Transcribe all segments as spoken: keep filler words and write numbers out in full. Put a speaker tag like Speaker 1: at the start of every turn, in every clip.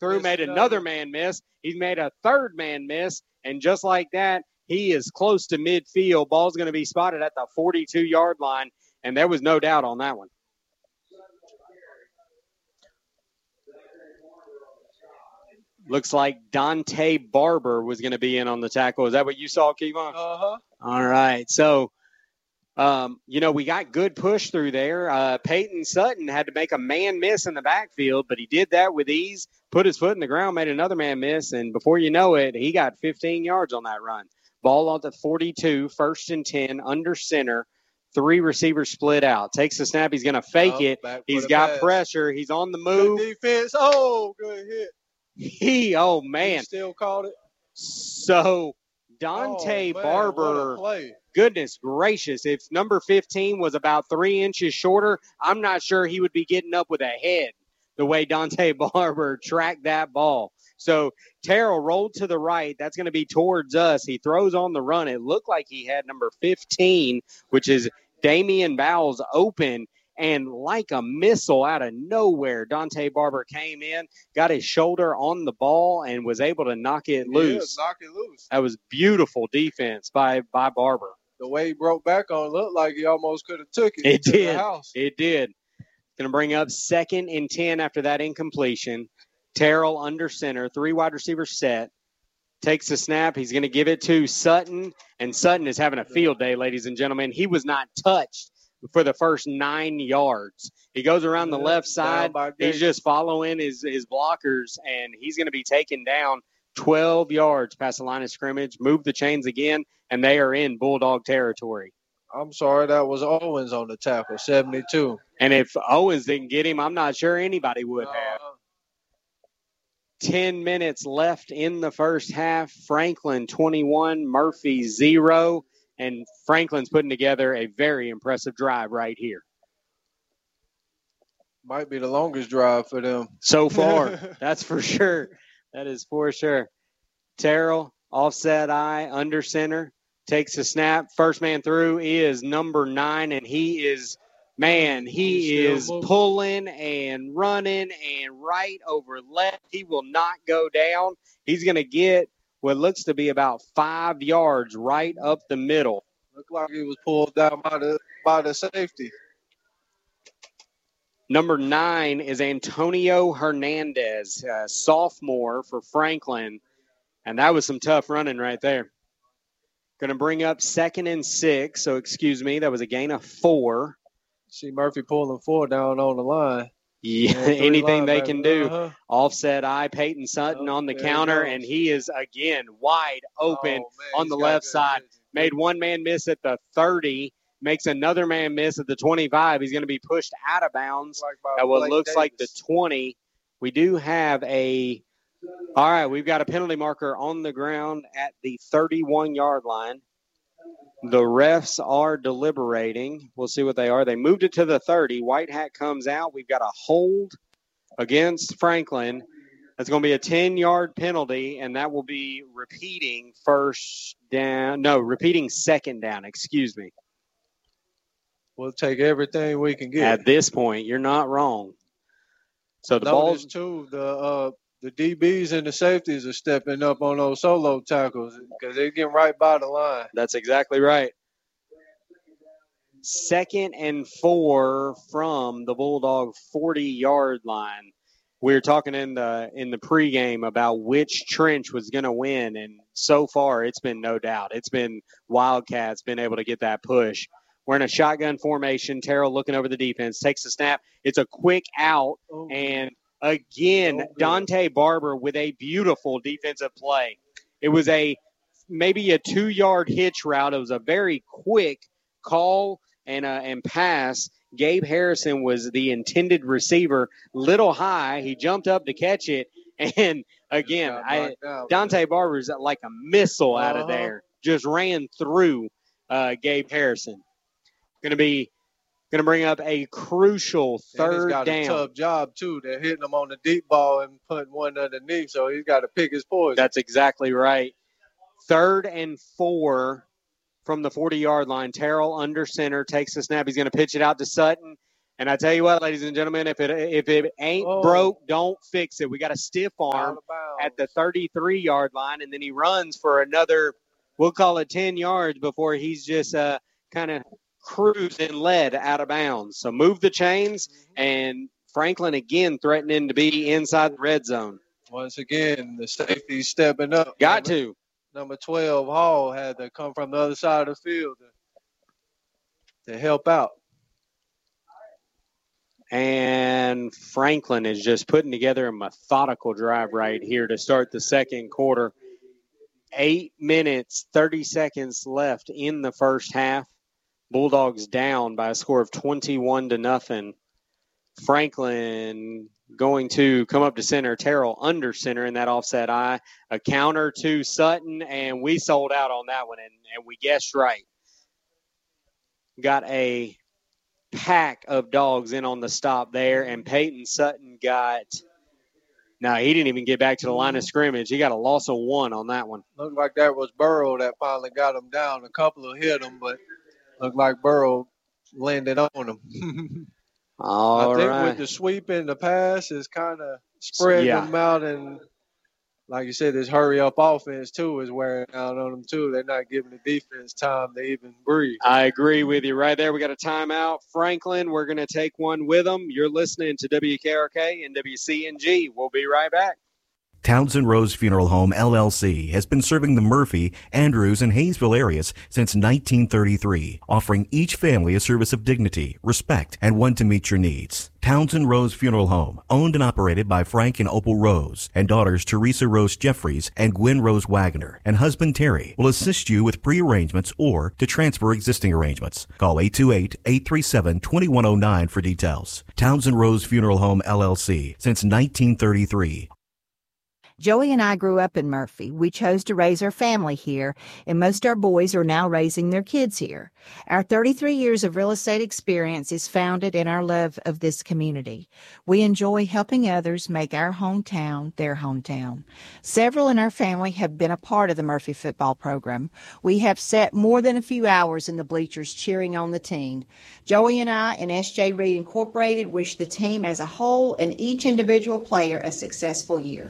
Speaker 1: through,
Speaker 2: Yes,
Speaker 1: made
Speaker 2: he
Speaker 1: another
Speaker 2: does.
Speaker 1: man miss. He's made a third man miss, and just like that, he is close to midfield. Ball's going to be spotted at the forty-two-yard line, and there was no doubt on that one. Looks like Dante Barber was going to be in on the tackle. Is that what you saw, Kevon?
Speaker 2: Uh-huh.
Speaker 1: All right. So, um, you know, we got good push through there. Uh, Peyton Sutton had to make a man miss in the backfield, but he did that with ease, put his foot in the ground, made another man miss, and before you know it, he got fifteen yards on that run. Ball on the forty-two, first and ten, under center. Three receivers split out. Takes the snap. He's going to fake
Speaker 2: Up,
Speaker 1: it.
Speaker 2: back for
Speaker 1: He's
Speaker 2: the
Speaker 1: got
Speaker 2: pass.
Speaker 1: pressure. He's on the
Speaker 2: Good
Speaker 1: move.
Speaker 2: defense. Oh, good hit.
Speaker 1: He, oh,
Speaker 2: He
Speaker 1: man.
Speaker 2: still caught it.
Speaker 1: So Dante
Speaker 2: oh, man,
Speaker 1: Barber,
Speaker 2: what a play.
Speaker 1: goodness gracious, if number fifteen was about three inches shorter, I'm not sure he would be getting up with a head the way Dante Barber tracked that ball. So Terrell rolled to the right. That's going to be towards us. He throws on the run. It looked like he had number fifteen, which is Damian Bowles, open. And like a missile out of nowhere, Dante Barber came in, got his shoulder on the ball, and was able to knock it loose.
Speaker 2: Yeah, knock it loose.
Speaker 1: That was beautiful defense by, by Barber.
Speaker 2: The way he broke back on it looked like he almost could have took it,
Speaker 1: It
Speaker 2: to
Speaker 1: did.
Speaker 2: the house.
Speaker 1: It did. Going to bring up second and ten after that incompletion. Terrell under center, three wide receivers set. Takes the snap. He's going to give it to Sutton, and Sutton is having a field day, ladies and gentlemen. He was not touched for the first nine yards. He goes around the
Speaker 2: Yeah,
Speaker 1: left
Speaker 2: down
Speaker 1: side.
Speaker 2: by
Speaker 1: He's
Speaker 2: Gates.
Speaker 1: just following his, his blockers, and he's going to be taken down twelve yards past the line of scrimmage. Move the chains again, and they are in Bulldog territory.
Speaker 2: I'm sorry, that was Owens on the tackle, seventy-two.
Speaker 1: And if Owens didn't get him, I'm not sure anybody would have.
Speaker 2: Uh,
Speaker 1: ten minutes left in the first half. Franklin twenty-one, Murphy zero. And Franklin's putting together a very impressive drive right here.
Speaker 2: might be the longest drive for them.
Speaker 1: So far, that's for sure. That is for sure. Terrell, offset eye, under center, takes a snap. First man through is number nine, and he is, man, he
Speaker 2: He's
Speaker 1: is
Speaker 2: still moving.
Speaker 1: pulling and running and right over left. He will not go down. He's going to get what looks to be about five yards right up the middle.
Speaker 2: Looked like he was pulled down by the by the safety.
Speaker 1: Number nine is Antonio Hernandez, a sophomore for Franklin. And that was some tough running right there. Going to bring up second and six. So, excuse me, that was a gain of four.
Speaker 2: See Murphy pulling four down on the line.
Speaker 1: Yeah,
Speaker 2: Yeah, three
Speaker 1: anything they
Speaker 2: linebackers.
Speaker 1: can do.
Speaker 2: Uh-huh.
Speaker 1: Offset eye, Peyton Sutton
Speaker 2: Oh,
Speaker 1: on the
Speaker 2: there he
Speaker 1: counter,
Speaker 2: goes.
Speaker 1: and he is, again, wide open
Speaker 2: Oh, man,
Speaker 1: on
Speaker 2: he's
Speaker 1: the
Speaker 2: got
Speaker 1: left
Speaker 2: good
Speaker 1: side.
Speaker 2: vision.
Speaker 1: Made one man miss at the thirty, makes another man miss at the twenty-five. He's going to be pushed out of bounds
Speaker 2: Like by
Speaker 1: at what
Speaker 2: Blake
Speaker 1: looks like the
Speaker 2: Davis.
Speaker 1: twenty. We do have a – all right, we've got a penalty marker on the ground at the thirty-one-yard line. The refs are deliberating. We'll see what they are. They moved it to the thirty. White hat comes out. We've got a hold against Franklin. That's going to be a ten-yard penalty, and that will be repeating first down. No, repeating second down. Excuse me.
Speaker 2: We'll take everything we can get.
Speaker 1: At this point, you're not wrong. So the
Speaker 2: Notice
Speaker 1: ball's
Speaker 2: too, the uh, the D Bs and the safeties are stepping up on those solo tackles because they're getting right by the line.
Speaker 1: That's exactly right. Second and four from the Bulldog forty-yard line. We were talking in the in the pregame about which trench was going to win, and so far it's been no doubt. It's been Wildcats been able to get that push. We're in a shotgun formation. Terrell looking over the defense, takes the snap. It's a quick out,
Speaker 2: Oh,
Speaker 1: and again,
Speaker 2: Oh, good.
Speaker 1: Dante Barber with a beautiful defensive play. It was a maybe a two-yard hitch route. It was a very quick call and uh, and pass. Gabe Harrison was the intended receiver, little high. He jumped up to catch it, and again,
Speaker 2: got
Speaker 1: I,
Speaker 2: knocked out.
Speaker 1: Dante Barber's like a missile out of
Speaker 2: Uh-huh.
Speaker 1: there. Just ran through uh, Gabe Harrison. Going to be going to bring up a crucial
Speaker 2: And he's
Speaker 1: third
Speaker 2: got
Speaker 1: down.
Speaker 2: a tough job too. They're hitting him on the deep ball and putting one underneath, so he's got to pick his poison.
Speaker 1: That's exactly right. Third and four from the forty-yard line. Terrell under center takes the snap. He's going to pitch it out to Sutton. And I tell you what, ladies and gentlemen, if it if it ain't oh. broke, don't fix it. We got a stiff arm at the thirty-three-yard line, and then he runs for another, we'll call it ten yards before he's just uh, kind of cruising led out of bounds. So move the chains, and Franklin again threatening to be inside the red zone.
Speaker 2: Once again, the safety stepping up.
Speaker 1: Got
Speaker 2: number,
Speaker 1: to.
Speaker 2: Number twelve, Hall, had to come from the other side of the field to, to help out.
Speaker 1: And Franklin is just putting together a methodical drive right here to start the second quarter. Eight minutes, thirty seconds left in the first half. Bulldogs down by a score of twenty-one to nothing. Franklin going to come up to center. Terrell under center in that offset eye. A counter to Sutton, and we sold out on that one, and, and we guessed right. Got a pack of dogs in on the stop there, and Peyton Sutton got – no, he didn't even get back to the line of scrimmage. He got a loss of one on that one.
Speaker 2: Looked like that was Burrow that finally got him down. A couple of hit him, but looked like Burrow landed on him.
Speaker 1: All
Speaker 2: I think
Speaker 1: right.
Speaker 2: with the sweep and the pass, it's kind of spreading
Speaker 1: yeah.
Speaker 2: them out, and like you said, this hurry-up offense, too, is wearing out on them, too. They're not giving the defense time to even breathe.
Speaker 1: I agree with you right there. We got a timeout. Franklin, we're going to take one with them. You're listening to W K R K and W C N G. We'll be right back.
Speaker 3: Townsend Rose Funeral Home, L L C, has been serving the Murphy, Andrews, and Hayesville areas since nineteen thirty-three, offering each family a service of dignity, respect, and one to meet your needs. Townsend Rose Funeral Home, owned and operated by Frank and Opal Rose, and daughters Teresa Rose Jeffries and Gwen Rose Wagner, and husband Terry, will assist you with pre-arrangements or to transfer existing arrangements. Call eight two eight, eight three seven, two one zero nine for details. Townsend Rose Funeral Home, L L C, since nineteen thirty-three.
Speaker 4: Joey and I grew up in Murphy. We chose to raise our family here, and most of our boys are now raising their kids here. Our thirty-three years of real estate experience is founded in our love of this community. We enjoy helping others make our hometown their hometown. Several in our family have been a part of the Murphy football program. We have sat more than a few hours in the bleachers cheering on the team. Joey and I and S J Reed Incorporated wish the team as a whole and each individual player a successful year.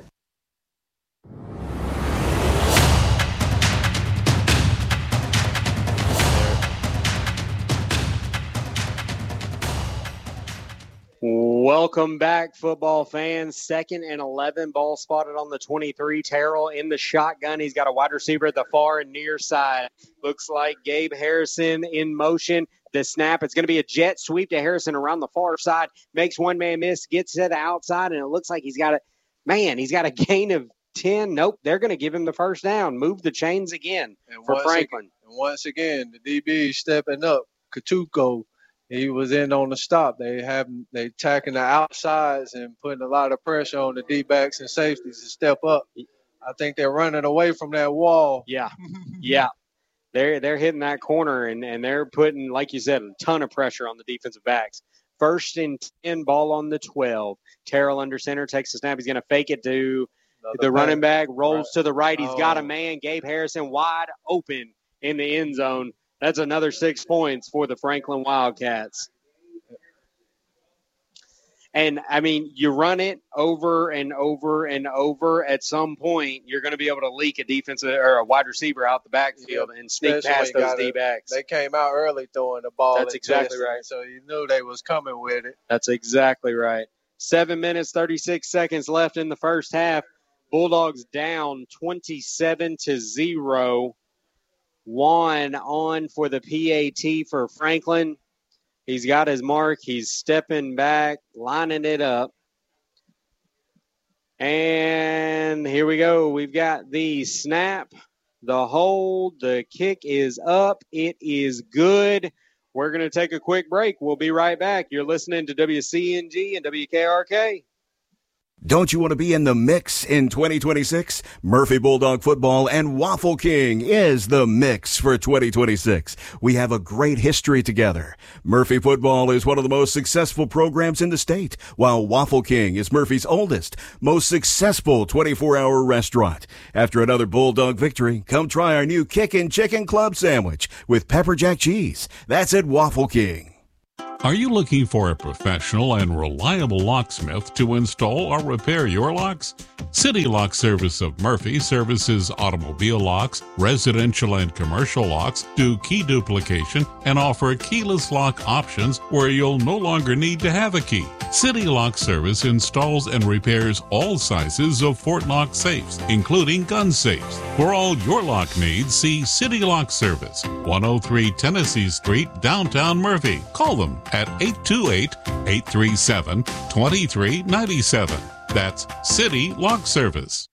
Speaker 1: Welcome back, football fans. Second and eleven, ball spotted on the twenty-three. Terrell in the shotgun. He's got a wide receiver at the far and near side. Looks like Gabe Harrison in motion. The snap, it's going to be a jet sweep to Harrison around the far side. Makes one man miss, gets to the outside, and it looks like he's got a, man, he's got a gain of ten. Nope, they're going to give him the first down. Move the chains again
Speaker 2: and
Speaker 1: for Franklin.
Speaker 2: Again, and once again, the D B stepping up. Katuko, he was in on the stop. They have they attacking the outsides and putting a lot of pressure on the D-backs and safeties to step up. I think they're running away from that wall.
Speaker 1: Yeah, yeah. They're, they're hitting that corner, and, and they're putting, like you said, a ton of pressure on the defensive backs. First and ten, ball on the twelve. Terrell under center takes the snap. He's going to fake it to Another the running back, rolls right. to the right. He's oh. got a man, Gabe Harrison, wide open in the end zone. That's another six points for the Franklin Wildcats. And, I mean, you run it over and over and over. At some point, you're going to be able to leak a defensive or a wide receiver out the backfield yep. and sneak Especially past those D-backs.
Speaker 2: They came out early throwing the ball.
Speaker 1: That's exactly right.
Speaker 2: So you knew they was coming with it.
Speaker 1: That's exactly right. Seven minutes, thirty-six seconds left in the first half. Bulldogs down twenty-seven to zero. Juan on for the P A T for Franklin. He's got his mark. He's stepping back, lining it up. And here we go. We've got the snap, the hold, the kick is up. It is good. We're going to take a quick break. We'll be right back. You're listening to W C N G and W K R K.
Speaker 3: Don't you want to be in the mix in twenty twenty-six? Murphy Bulldog Football and Waffle King is the mix for twenty twenty-six. We have a great history together. Murphy Football is one of the most successful programs in the state, while Waffle King is Murphy's oldest, most successful twenty-four hour restaurant. After another Bulldog victory, come try our new Kickin' Chicken Club Sandwich with pepper jack cheese. That's at Waffle King.
Speaker 5: Are you looking for a professional and reliable locksmith to install or repair your locks? City Lock Service of Murphy services automobile locks, residential and commercial locks, do key duplication, and offer keyless lock options where you'll no longer need to have a key. City Lock Service installs and repairs all sizes of Fort Knox safes, including gun safes. For all your lock needs, see City Lock Service, one oh three Tennessee Street, downtown Murphy. Call them at eight two eight, eight three seven, two three nine seven. That's City Lock Service.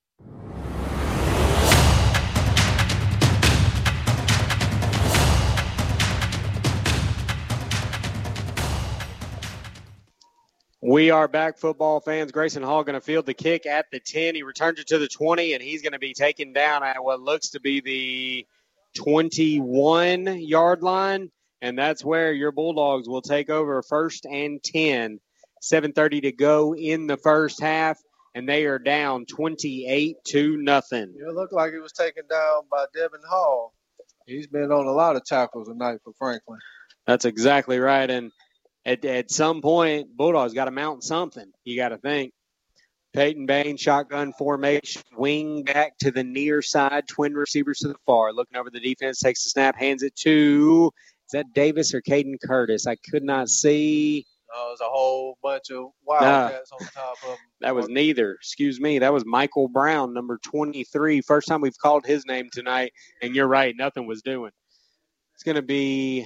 Speaker 1: We are back, football fans. Grayson Hall going to field the kick at the ten. He returns it to the twenty, and he's going to be taken down at what looks to be the twenty-one-yard line, and that's where your Bulldogs will take over first and ten. seven thirty to go in the first half, and they are down twenty-eight to nothing.
Speaker 2: It looked like he was taken down by Devin Hall. He's been on a lot of tackles tonight for Franklin.
Speaker 1: That's exactly right, and At, at some point, Bulldogs got to mount something. You got to think. Peyton Bain, shotgun formation, wing back to the near side, twin receivers to the far. Looking over the defense, takes the snap, hands it to, is that Davis or Caden Curtis? I could not see.
Speaker 2: Oh, it was a whole bunch of Wildcats nah, on top of them.
Speaker 1: That was neither. Excuse me. That was Michael Brown, number twenty-three. First time we've called his name tonight, and you're right, nothing was doing. It's going to be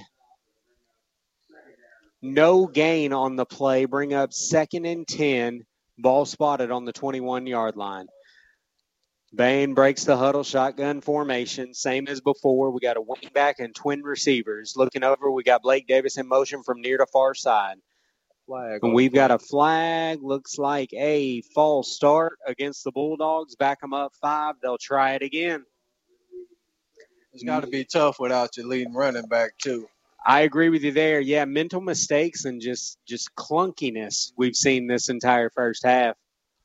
Speaker 1: no gain on the play. Bring up second and ten. Ball spotted on the twenty-one-yard line. Bain breaks the huddle, shotgun formation, same as before. We got a wing back and twin receivers. Looking over, we got Blake Davis in motion from near to far side. Flag. And we've got a flag. Looks like a false start against the Bulldogs. Back them up five. They'll try it again.
Speaker 2: It's got to be tough without your leading running back, too.
Speaker 1: I agree with you there. Yeah, mental mistakes and just, just clunkiness we've seen this entire first half.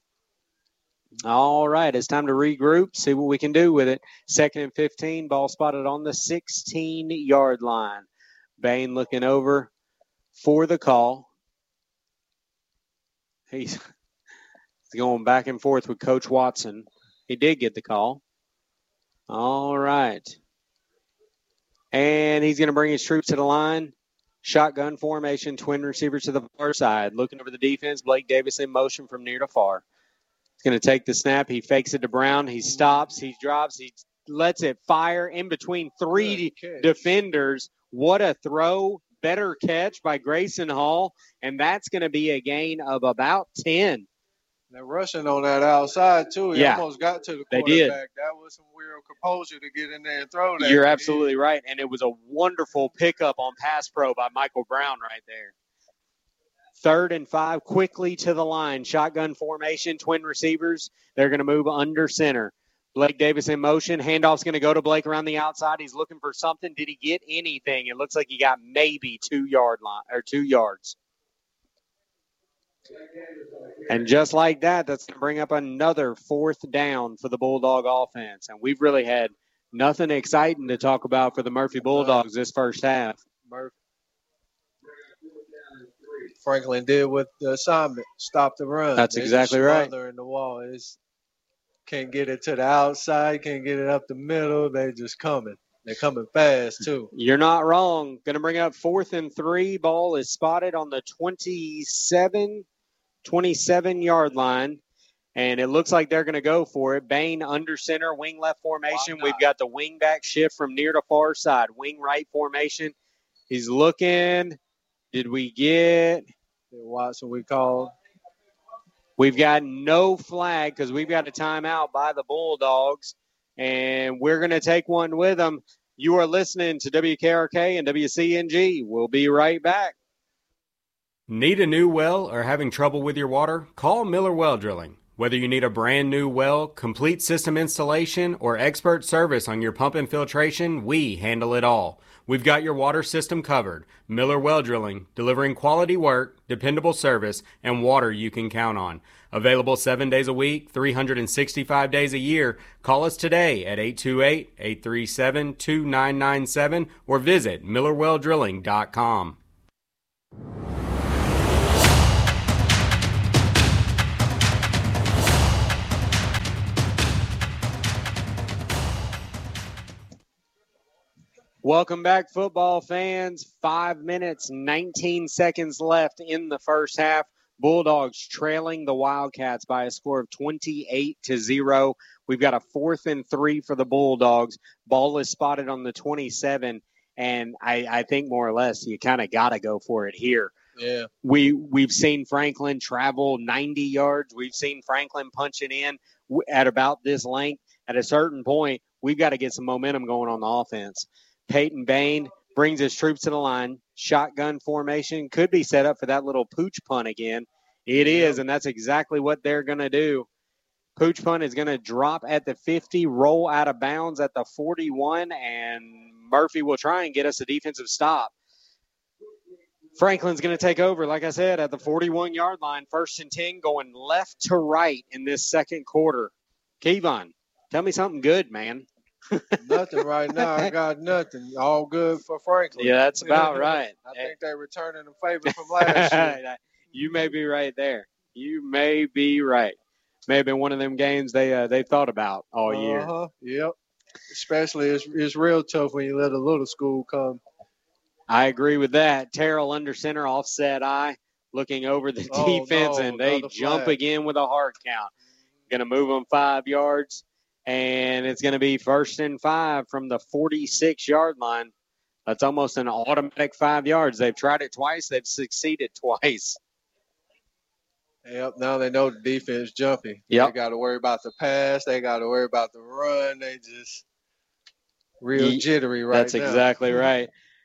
Speaker 1: All right, it's time to regroup, see what we can do with it. Second and fifteen, ball spotted on the sixteen-yard line. Bain looking over for the call. He's going back and forth with Coach Watson. He did get the call. All right. And he's going to bring his troops to the line. Shotgun formation, twin receivers to the far side. Looking over the defense, Blake Davis in motion from near to far. He's going to take the snap. He fakes it to Brown. He stops. He drops. He lets it fire in between three defenders. What a throw. Better catch by Grayson Hall. And that's going to be a gain of about ten.
Speaker 2: They're rushing on that outside, too. He
Speaker 1: yeah,
Speaker 2: almost got to the quarterback.
Speaker 1: They did.
Speaker 2: That was some weird composure to get in there and throw that.
Speaker 1: You're absolutely right. And it was a wonderful pickup on pass pro by Michael Brown right there. Third and five, quickly to the line. Shotgun formation, twin receivers. They're going to move under center. Blake Davis in motion. Handoff's going to go to Blake around the outside. He's looking for something. Did he get anything? It looks like he got maybe two yard line or two yards. And just like that, that's going to bring up another fourth down for the Bulldog offense. And we've really had nothing exciting to talk about for the Murphy Bulldogs this first half.
Speaker 2: Murphy. Franklin did with the assignment, stop the run.
Speaker 1: That's
Speaker 2: There's
Speaker 1: exactly right.
Speaker 2: In the wall. It's, can't get it to the outside, can't get it up the middle. They just coming. They're coming fast, too.
Speaker 1: You're not wrong. Going to bring up fourth and three. Ball is spotted on the twenty-seven, twenty-seven-yard line, and it looks like they're going to go for it. Bain under center, wing left formation. We've got the wing back shift from near to far side. Wing right formation. He's looking. Did we get –
Speaker 2: Watson we called.
Speaker 1: We've got no flag because we've got a timeout by the Bulldogs, and we're going to take one with them. You are listening to W K R K and W C N G. We'll be right back.
Speaker 6: Need a new well or having trouble with your water? Call Miller Well Drilling. Whether you need a brand new well, complete system installation, or expert service on your pump and filtration, we handle it all. We've got your water system covered. Miller Well Drilling, delivering quality work, dependable service, and water you can count on. Available seven days a week, three hundred sixty-five days a year. Call us today at eight two eight, eight three seven, two nine nine seven or visit miller well drilling dot com.
Speaker 1: Welcome back, football fans. Five minutes, nineteen seconds left in the first half. Bulldogs trailing the Wildcats by a score of twenty-eight to zero. We've got a fourth and three for the Bulldogs. Ball is spotted on the twenty-seven, and I, I think more or less you kind of got to go for it here.
Speaker 2: Yeah.
Speaker 1: We, we've seen Franklin travel ninety yards. We've seen Franklin punch it in at about this length. At a certain point, we've got to get some momentum going on the offense. Peyton Bain brings his troops to the line. Shotgun formation could be set up for that little pooch punt again. It is, and that's exactly what they're going to do. Pooch punt is going to drop at the fifty, roll out of bounds at the forty-one, and Murphy will try and get us a defensive stop. Franklin's going to take over, like I said, at the forty-one-yard line. First and ten, going left to right in this second quarter. Kevon, tell me something good, man.
Speaker 2: Nothing right now. I got nothing. All good for Franklin.
Speaker 1: Yeah, that's about right.
Speaker 2: I think they're returning the favor from last year.
Speaker 1: You may be right there. You may be right. May have been one of them games they uh, they thought about all year.
Speaker 2: Uh-huh. Yep. Especially it's, it's real tough when you let a little school come.
Speaker 1: I agree with that. Terrell under center, offset eye, looking over the
Speaker 2: oh,
Speaker 1: defense,
Speaker 2: no,
Speaker 1: and they jump
Speaker 2: flag.
Speaker 1: again with a hard count. Going to move them five yards. And it's going to be first and five from the forty-six-yard line. That's almost an automatic five yards. They've tried it twice. They've succeeded twice.
Speaker 2: Yep, now they know the defense jumpy.
Speaker 1: Yep.
Speaker 2: They got to worry about the pass. They got to worry about the run. They just real jittery right
Speaker 1: That's
Speaker 2: now.
Speaker 1: That's exactly right.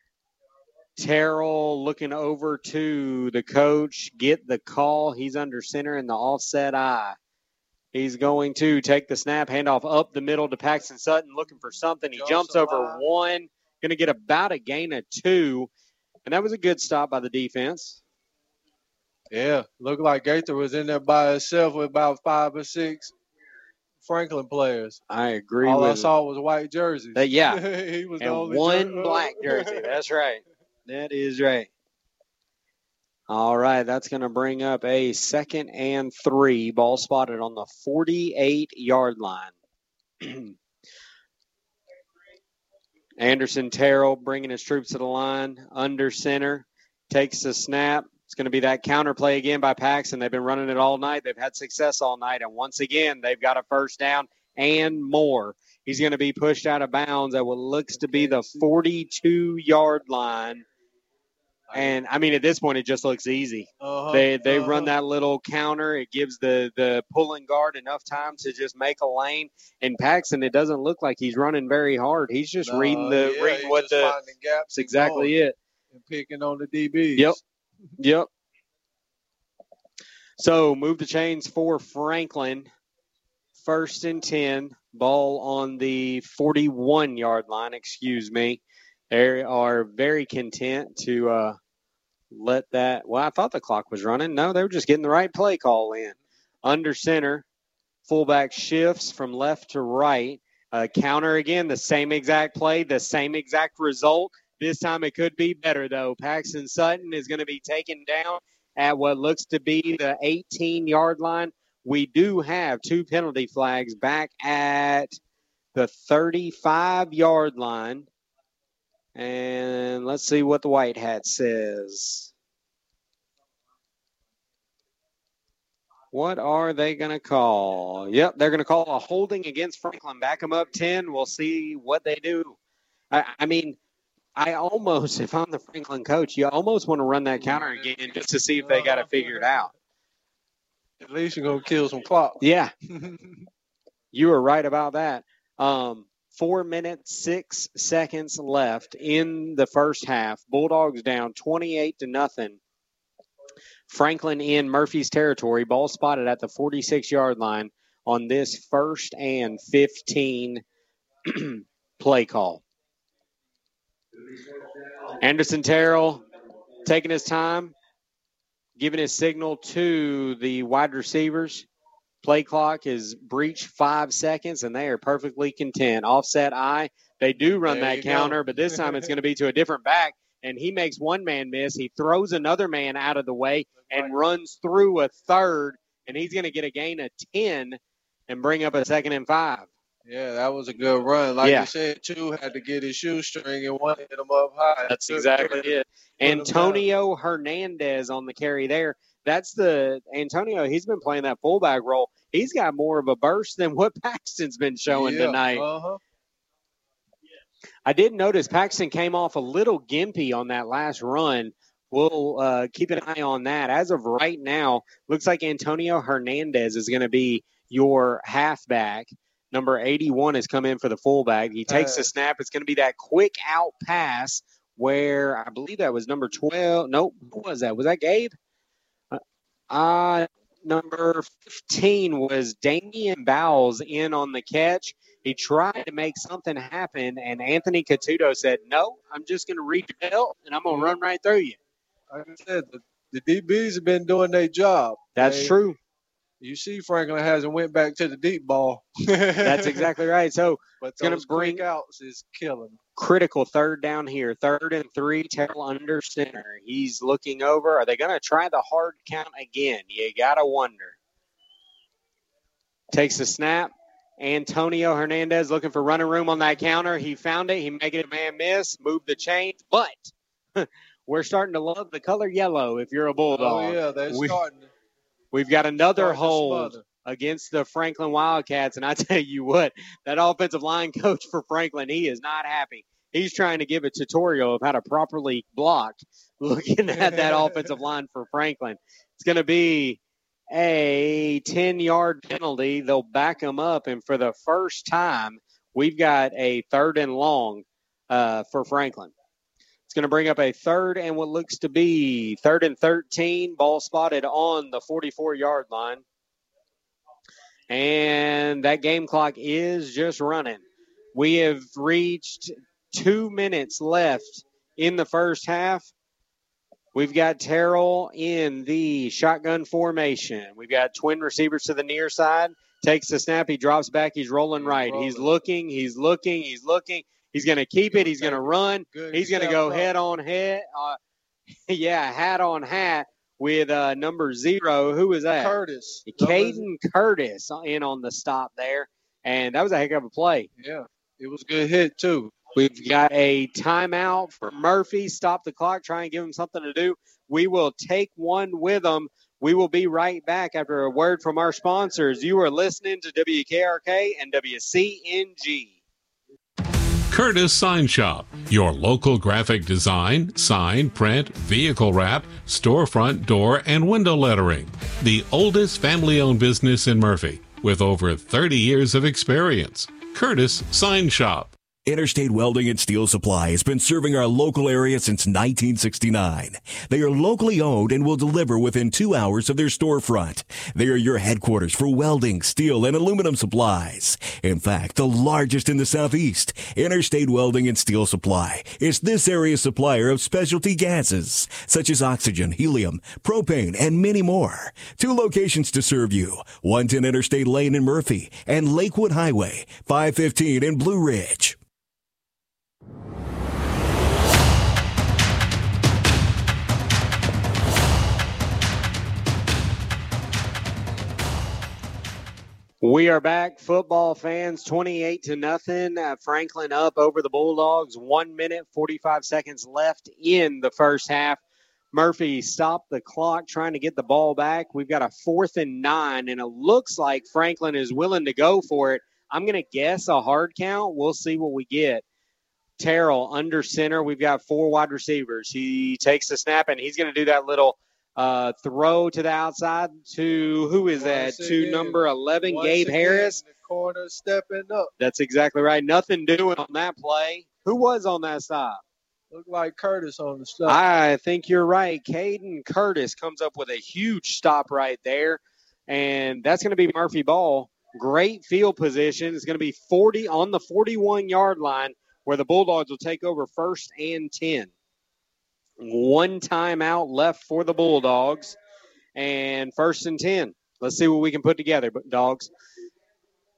Speaker 1: Terrell looking over to the coach, get the call. He's under center in the offset eye. He's going to take the snap, handoff up the middle to Paxton Sutton, looking for something. He jumps, jumps over one, going to get about a gain of two. And that was a good stop by the defense.
Speaker 2: Yeah, looked like Gaither was in there by himself with about five or six Franklin players.
Speaker 1: I agree
Speaker 2: All
Speaker 1: with
Speaker 2: I saw was white jerseys.
Speaker 1: Uh, yeah,
Speaker 2: he was
Speaker 1: and
Speaker 2: the only
Speaker 1: one
Speaker 2: jer-
Speaker 1: black jersey. That's right. That is right. All right, that's going to bring up a second and three. Ball spotted on the forty-eight-yard line. Anderson Terrell bringing his troops to the line. Under center. Takes the snap. It's going to be that counter play again by Paxton. They've been running it all night. They've had success all night. And once again, they've got a first down and more. He's going to be pushed out of bounds at what looks to be the forty-two-yard line. And, I mean, at this point, it just looks easy.
Speaker 2: Uh-huh,
Speaker 1: they they
Speaker 2: uh-huh.
Speaker 1: run that little counter. It gives the, the pulling guard enough time to just make a lane. And Paxton, it doesn't look like he's running very hard. He's just
Speaker 2: no,
Speaker 1: reading the
Speaker 2: yeah,
Speaker 1: reading what the
Speaker 2: – gaps
Speaker 1: that's exactly it.
Speaker 2: And picking on the D Bs.
Speaker 1: Yep, yep. So, move the chains for Franklin. First and ten. Ball on the forty-one-yard line, excuse me. They are very content to uh, let that – well, I thought the clock was running. No, they were just getting the right play call in. Under center, fullback shifts from left to right. Uh, counter again, the same exact play, the same exact result. This time it could be better, though. Paxton Sutton is going to be taken down at what looks to be the eighteen-yard line. We do have two penalty flags back at the thirty-five-yard line. And let's see what the white hat says. What are they going to call? Yep, they're going to call a holding against Franklin. Back them up ten. We'll see what they do. I, I mean, I almost, if I'm the Franklin coach, you almost want to run that counter again just to see if they got it figured out.
Speaker 2: At least you're going to kill some clock.
Speaker 1: Yeah. You were right about that. Um, Four minutes, six seconds left in the first half. Bulldogs down twenty-eight to nothing. Franklin in Murphy's territory. Ball spotted at the forty-six-yard line on this first and fifteen play call. Anderson Terrell taking his time, giving his signal to the wide receivers. Play clock is breached five seconds, and they are perfectly content. Offset eye, they do run
Speaker 2: There
Speaker 1: that
Speaker 2: you
Speaker 1: counter,
Speaker 2: go.
Speaker 1: but this time it's going to be to a different back, and he makes one man miss. He throws another man out of the way and runs through a third, and he's going to get a gain of ten and bring up a second and five.
Speaker 2: Yeah, that was a good run. Like
Speaker 1: Yeah.
Speaker 2: you said, two had to get his shoestring and one hit him up high.
Speaker 1: That's
Speaker 2: Took
Speaker 1: exactly
Speaker 2: care.
Speaker 1: it. Antonio Hernandez on the carry there. That's the Antonio. He's been playing that fullback role. He's got more of a burst than what Paxton's been showing
Speaker 2: Yeah,
Speaker 1: tonight.
Speaker 2: Uh-huh.
Speaker 1: I did notice Paxton came off a little gimpy on that last run. We'll uh, keep an eye on that. As of right now, looks like Antonio Hernandez is going to be your halfback. Number eighty-one has come in for the fullback. He takes the snap. It's going to be that quick out pass where I believe that was number twelve. Nope. Who was that? Was that Gabe? Uh, uh, number fifteen was Damian Bowles in on the catch. He tried to make something happen, and Anthony Catuto said, no, I'm just going to reach your belt, and I'm going to run right through you.
Speaker 2: Like I said, the, the D Bs have been doing their job.
Speaker 1: That's
Speaker 2: They-
Speaker 1: true.
Speaker 2: You see Franklin hasn't went back to the deep ball.
Speaker 1: That's exactly right. So
Speaker 2: But
Speaker 1: it's gonna
Speaker 2: those
Speaker 1: bring-
Speaker 2: quick outs is killing.
Speaker 1: critical third down here. Third and three, Terrell under center. He's looking over. Are they going to try the hard count again? You got to wonder. Takes the snap. Antonio Hernandez looking for running room on that counter. He found it. He made it a man miss. Moved the chains. But we're starting to love the color yellow if you're a Bulldog.
Speaker 2: Oh, yeah, they're
Speaker 1: We-
Speaker 2: starting.
Speaker 1: We've got another
Speaker 2: starting to
Speaker 1: hold
Speaker 2: smother.
Speaker 1: against the Franklin Wildcats. And I tell you what, that offensive line coach for Franklin, he is not happy. He's trying to give a tutorial of how to properly block looking at that offensive line for Franklin. It's going to be a ten-yard penalty. They'll back him up. And for the first time, we've got a third and long uh, for Franklin. It's going to bring up a third and what looks to be third and thirteen. Ball spotted on the forty-four-yard line. And that game clock is just running. We have reached two minutes left in the first half. We've got Terrell in the shotgun formation. We've got twin receivers to the near side. Takes the snap. He drops back. He's rolling
Speaker 2: He's
Speaker 1: right.
Speaker 2: rolling.
Speaker 1: He's looking. He's looking. He's looking. He's going to keep it. He's going to run.
Speaker 2: Good
Speaker 1: He's going to
Speaker 2: step
Speaker 1: go
Speaker 2: up.
Speaker 1: head on head. Uh, yeah, hat on hat with uh, number zero. Who was that?
Speaker 2: Curtis.
Speaker 1: Caden Curtis in on the stop there. And that was a heck of a play.
Speaker 2: Yeah, it was a good hit, too.
Speaker 1: We've got a timeout for Murphy. Stop the clock. Try and give him something to do. We will take one with them. We will be right back after a word from our sponsors. You are listening to W K R K and W C N G.
Speaker 5: Curtis Sign Shop, your local graphic design, sign, print, vehicle wrap, storefront, door, and window lettering. The oldest family-owned business in Murphy with over thirty years of experience. Curtis Sign Shop.
Speaker 3: Interstate Welding and Steel Supply has been serving our local area since nineteen sixty-nine. They are locally owned and will deliver within two hours of their storefront. They are your headquarters for welding, steel, and aluminum supplies. In fact, the largest in the Southeast. Interstate Welding and Steel Supply is this area's supplier of specialty gases, such as oxygen, helium, propane, and many more. Two locations to serve you. one ten Interstate Lane in Murphy and Lakewood Highway, five fifteen in Blue Ridge.
Speaker 1: We are back, football fans, twenty-eight to nothing. Uh, Franklin up over the Bulldogs. One minute, forty-five seconds left in the first half. Murphy stopped the clock trying to get the ball back. We've got a fourth and nine, and it looks like Franklin is willing to go for it. I'm going to guess a hard count. We'll see what we get. Terrell under center. We've got four wide receivers. He takes the snap, and he's going to do that little uh, throw to the outside to, who is that?
Speaker 2: Once
Speaker 1: To
Speaker 2: again.
Speaker 1: number eleven,
Speaker 2: Once
Speaker 1: Gabe
Speaker 2: again,
Speaker 1: Harris.
Speaker 2: The corner stepping up.
Speaker 1: That's exactly right. Nothing doing on that play. Who was on that stop?
Speaker 2: Looked like Curtis on the stuff.
Speaker 1: I think you're right. Caden Curtis comes up with a huge stop right there, and that's going to be Murphy ball. Great field position. It's going to be forty on the forty-one-yard line where the Bulldogs will take over first and ten. One timeout left for the Bulldogs, and first and ten. Let's see what we can put together, dogs.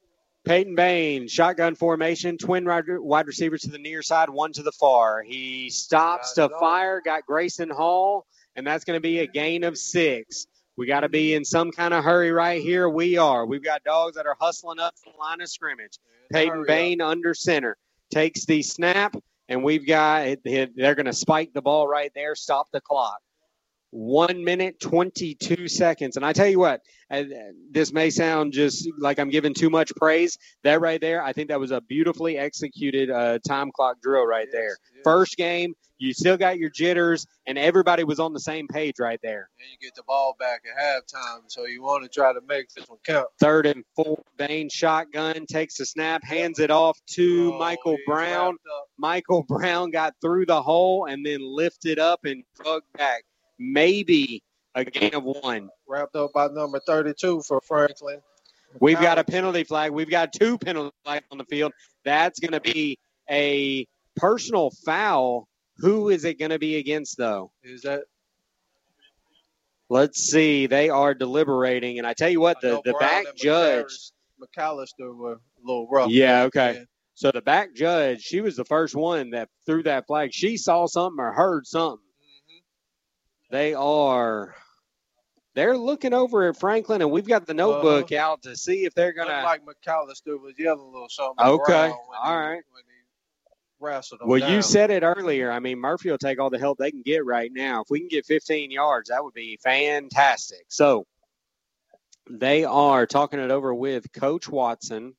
Speaker 1: Peyton Bain, shotgun formation, twin wide receivers to the near side, one to the far. He stops to fire, got Grayson Hall, and that's going to be a gain of six. We got to be in some kind of hurry right here. We are. We've got dogs that are hustling up the line of scrimmage. Peyton Bain under center takes the snap, and we've got – they're going to spike the ball right there, stop the clock. One minute, twenty-two seconds. And I tell you what, uh, this may sound just like I'm giving too much praise. That right there, I think that was a beautifully executed uh, time clock drill right yes, there. Yes. First game, you still got your jitters, and everybody was on the same page right there.
Speaker 2: And you get the ball back at halftime, so you want to try to make this one count.
Speaker 1: Third and four, Bain shotgun, takes the snap, hands it off to oh, Michael Brown. Michael Brown got through the hole and then lifted up and drug back. Maybe a gain of one.
Speaker 2: Wrapped up by number thirty-two for Franklin.
Speaker 1: We've got a penalty flag. We've got two penalty flags on the field. That's going to be a personal foul. Who is it going to be against, though?
Speaker 2: Is that?
Speaker 1: Let's see. They are deliberating. And I tell you what, the, the back judge.
Speaker 2: McAllister were a little rough.
Speaker 1: Yeah, okay. Yeah. So the back judge, she was the first one that threw that flag. She saw something or heard something. They are – they're looking over at Franklin, and we've got the notebook uh, out to see if they're going to –
Speaker 2: like McAllister was yelling a little something.
Speaker 1: Okay, all
Speaker 2: he,
Speaker 1: right.
Speaker 2: When he wrestled him
Speaker 1: well,
Speaker 2: down.
Speaker 1: You said it earlier. I mean, Murphy will take all the help they can get right now. If we can get fifteen yards, that would be fantastic. So they are talking it over with Coach Watson,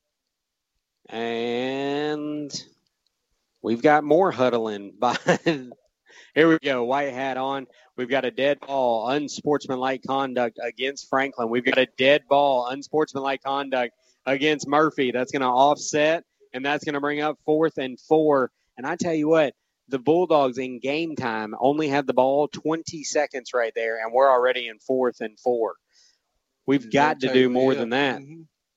Speaker 1: and we've got more huddling by – here we go, white hat on. We've got a dead ball, unsportsmanlike conduct against Franklin. We've got a dead ball, unsportsmanlike conduct against Murphy. That's going to offset, and that's going to bring up fourth and four. And I tell you what, the Bulldogs in game time only had the ball twenty seconds right there, and we're already in fourth and four. We've got to do more than that.
Speaker 2: Mm-hmm.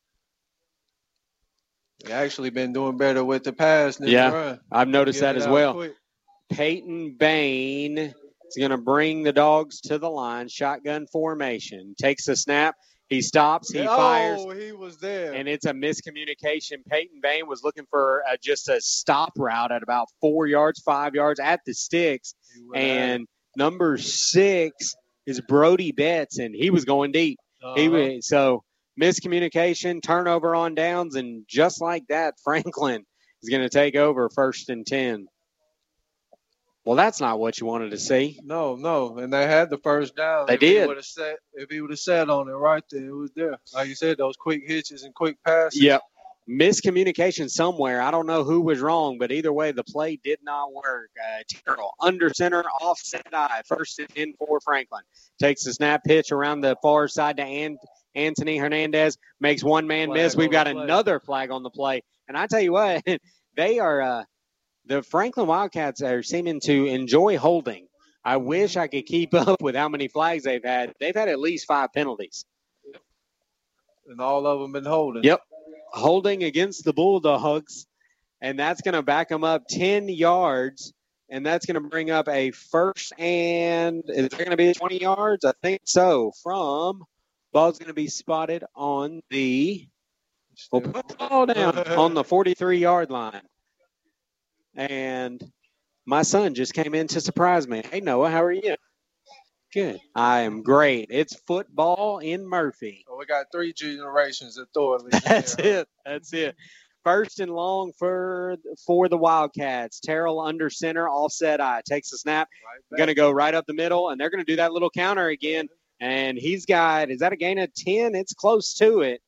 Speaker 2: We've actually been doing better with the pass.
Speaker 1: Yeah,
Speaker 2: run.
Speaker 1: I've noticed that as well. Quick. Peyton Bain is going to bring the dogs to the line. Shotgun formation. Takes the snap. He stops. He
Speaker 2: oh,
Speaker 1: fires.
Speaker 2: Oh, he was there.
Speaker 1: And it's a miscommunication. Peyton Bain was looking for uh, just a stop route at about four yards, five yards at the sticks. And number six is Brody Betts, and he was going deep. Uh-huh. He was, so miscommunication, turnover on downs, and just like that, Franklin is going to take over first and ten. Well, that's not what you wanted to see.
Speaker 2: No, no. And they had the first down.
Speaker 1: They
Speaker 2: if
Speaker 1: did.
Speaker 2: He would have set, if he would have sat on it right there, it was there. Like you said, those quick hitches and quick passes.
Speaker 1: Yep. Miscommunication somewhere. I don't know who was wrong, but either way, the play did not work. Uh, Terrell, under center, offset eye. First and ten for Franklin. Takes the snap pitch around the far side to An- Anthony Hernandez. Makes one man flag miss. We've got another flag on the play. And I tell you what, they are uh, – the Franklin Wildcats are seeming to enjoy holding. I wish I could keep up with how many flags they've had. They've had at least five penalties.
Speaker 2: And all of them been holding.
Speaker 1: Yep. Holding against the Bulldogs. And that's going to back them up ten yards. And that's going to bring up a first and – is there going to be twenty yards? I think so. From – ball's going to be spotted on the – we'll put the ball down on the forty-three-yard line. And my son just came in to surprise me. Hey, Noah, how are you? Good. I am great. It's football in Murphy.
Speaker 2: Well, we got three generations of Thorley.
Speaker 1: That's there, it. Huh? That's it. First and long for for the Wildcats. Terrell under center, offset eye. Takes the snap. Right going to go right up the middle, and they're going to do that little counter again. And he's got, is that a gain of ten? It's close to it.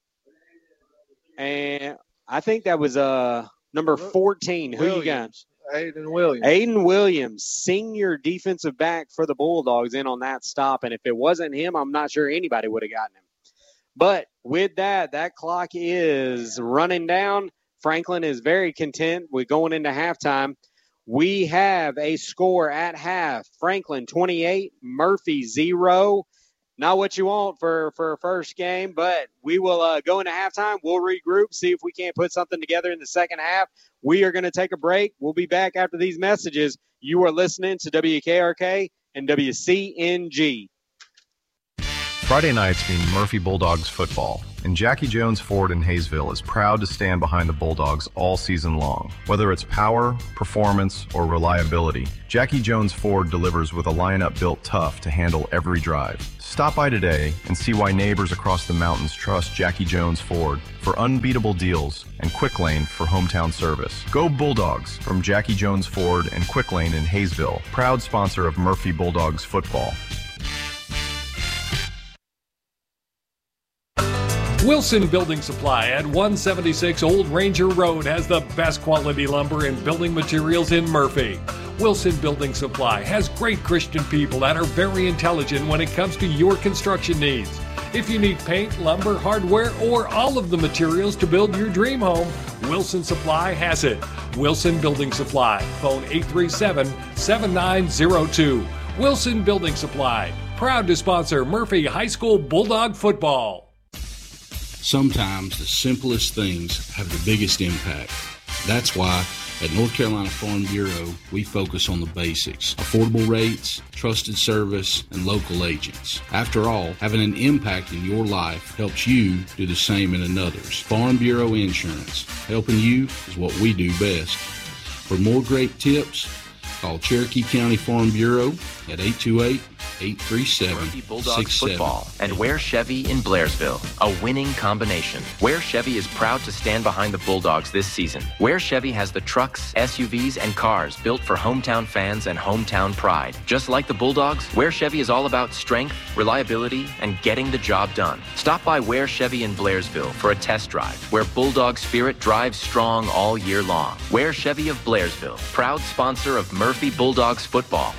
Speaker 1: And I think that was a – number fourteen, who
Speaker 2: Williams.
Speaker 1: You got?
Speaker 2: Aiden Williams.
Speaker 1: Aiden Williams, senior defensive back for the Bulldogs in on that stop. And if it wasn't him, I'm not sure anybody would have gotten him. But with that, that clock is running down. Franklin is very content with going into halftime. We have a score at half. Franklin twenty-eight, Murphy zero. Not what you want for, for a first game, but we will uh, go into halftime. We'll regroup, see if we can't put something together in the second half. We are going to take a break. We'll be back after these messages. You are listening to W K R K and W C N G.
Speaker 7: Friday nights mean Murphy Bulldogs football, and Jackie Jones Ford in Hayesville is proud to stand behind the Bulldogs all season long. Whether it's power, performance, or reliability, Jackie Jones Ford delivers with a lineup built tough to handle every drive. Stop by today and see why neighbors across the mountains trust Jackie Jones Ford for unbeatable deals and Quick Lane for hometown service. Go Bulldogs from Jackie Jones Ford and Quick Lane in Hayesville, proud sponsor of Murphy Bulldogs football.
Speaker 8: Wilson Building Supply at one seventy-six Old Ranger Road has the best quality lumber and building materials in Murphy. Wilson Building Supply has great Christian people that are very intelligent when it comes to your construction needs. If you need paint, lumber, hardware, or all of the materials to build your dream home, Wilson Supply has it. Wilson Building Supply. Phone eight three seven, seven nine zero two. Wilson Building Supply. Proud to sponsor Murphy High School Bulldog football.
Speaker 9: Sometimes the simplest things have the biggest impact. That's why at North Carolina Farm Bureau, we focus on the basics: affordable rates, trusted service, and local agents. After all, having an impact in your life helps you do the same in another's. Farm Bureau Insurance. Helping you is what we do best. For more great tips, call Cherokee County Farm Bureau at eight two eight, eight three seven, six seven.
Speaker 10: Football and Ware Chevy in Blairsville, a winning combination. Ware Chevy is proud to stand behind the Bulldogs this season. Ware Chevy has the trucks, S U Vs, and cars built for hometown fans and hometown pride. Just like the Bulldogs, Ware Chevy is all about strength, reliability, and getting the job done. Stop by Ware Chevy in Blairsville for a test drive, where Bulldog spirit drives strong all year long. Ware Chevy of Blairsville, proud sponsor of Murphy Bulldogs football.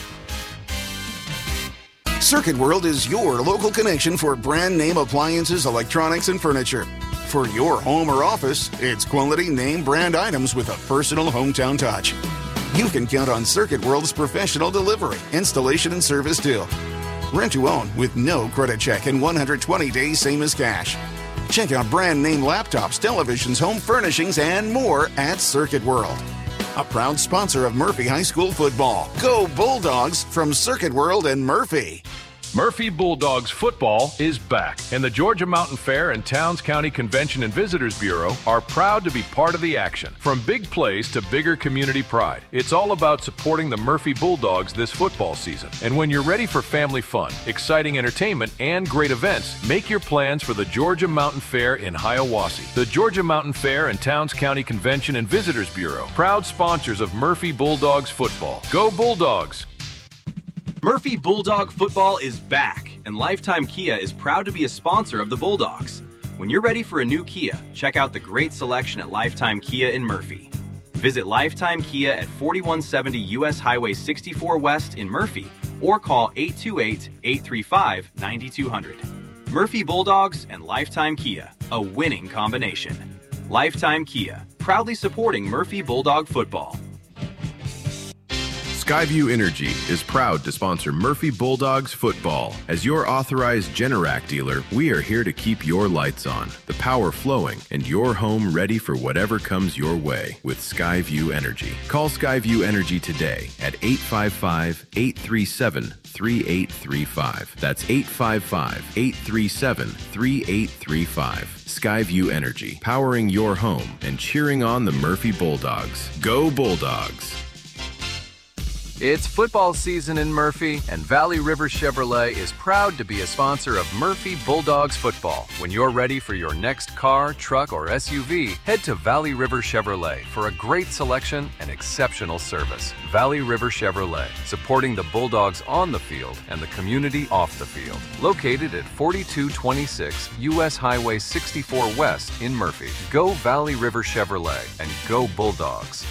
Speaker 11: Circuit World is your local connection for brand name appliances, electronics, and furniture. For your home or office, it's quality name brand items with a personal hometown touch. You can count on Circuit World's professional delivery, installation, and service too. Rent to own with no credit check and one hundred twenty days, same as cash. Check out brand name laptops, televisions, home furnishings, and more at Circuit World. A proud sponsor of Murphy High School football. Go Bulldogs from Circuit World and Murphy.
Speaker 12: Murphy Bulldogs football is back, and the Georgia Mountain Fair and Towns County Convention and Visitors Bureau are proud to be part of the action. From big plays to bigger community pride, it's all about supporting the Murphy Bulldogs this football season. And when you're ready for family fun, exciting entertainment, and great events, make your plans for the Georgia Mountain Fair in Hiawassee. The Georgia Mountain Fair and Towns County Convention and Visitors Bureau, proud sponsors of Murphy Bulldogs football. Go Bulldogs!
Speaker 13: Murphy Bulldog football is back, and Lifetime Kia is proud to be a sponsor of the Bulldogs. When you're ready for a new Kia, check out the great selection at Lifetime Kia in Murphy. Visit Lifetime Kia at forty-one seventy U S Highway sixty-four West in Murphy, or call eight two eight, eight three five, nine two zero zero. Murphy Bulldogs and Lifetime Kia, a winning combination. Lifetime Kia, proudly supporting Murphy Bulldog football.
Speaker 14: Skyview Energy is proud to sponsor Murphy Bulldogs football. As your authorized Generac dealer, we are here to keep your lights on, the power flowing, and your home ready for whatever comes your way with Skyview Energy. Call Skyview Energy today at eight five five, eight three seven, three eight three five. That's eight five five, eight three seven, three eight three five. Skyview Energy, powering your home and cheering on the Murphy Bulldogs. Go Bulldogs!
Speaker 15: It's football season in Murphy, and Valley River Chevrolet is proud to be a sponsor of Murphy Bulldogs football. When you're ready for your next car, truck, or S U V, head to Valley River Chevrolet for a great selection and exceptional service. Valley River Chevrolet, supporting the Bulldogs on the field and the community off the field. Located at forty-two twenty-six U S Highway sixty-four West in Murphy. Go Valley River Chevrolet and go Bulldogs.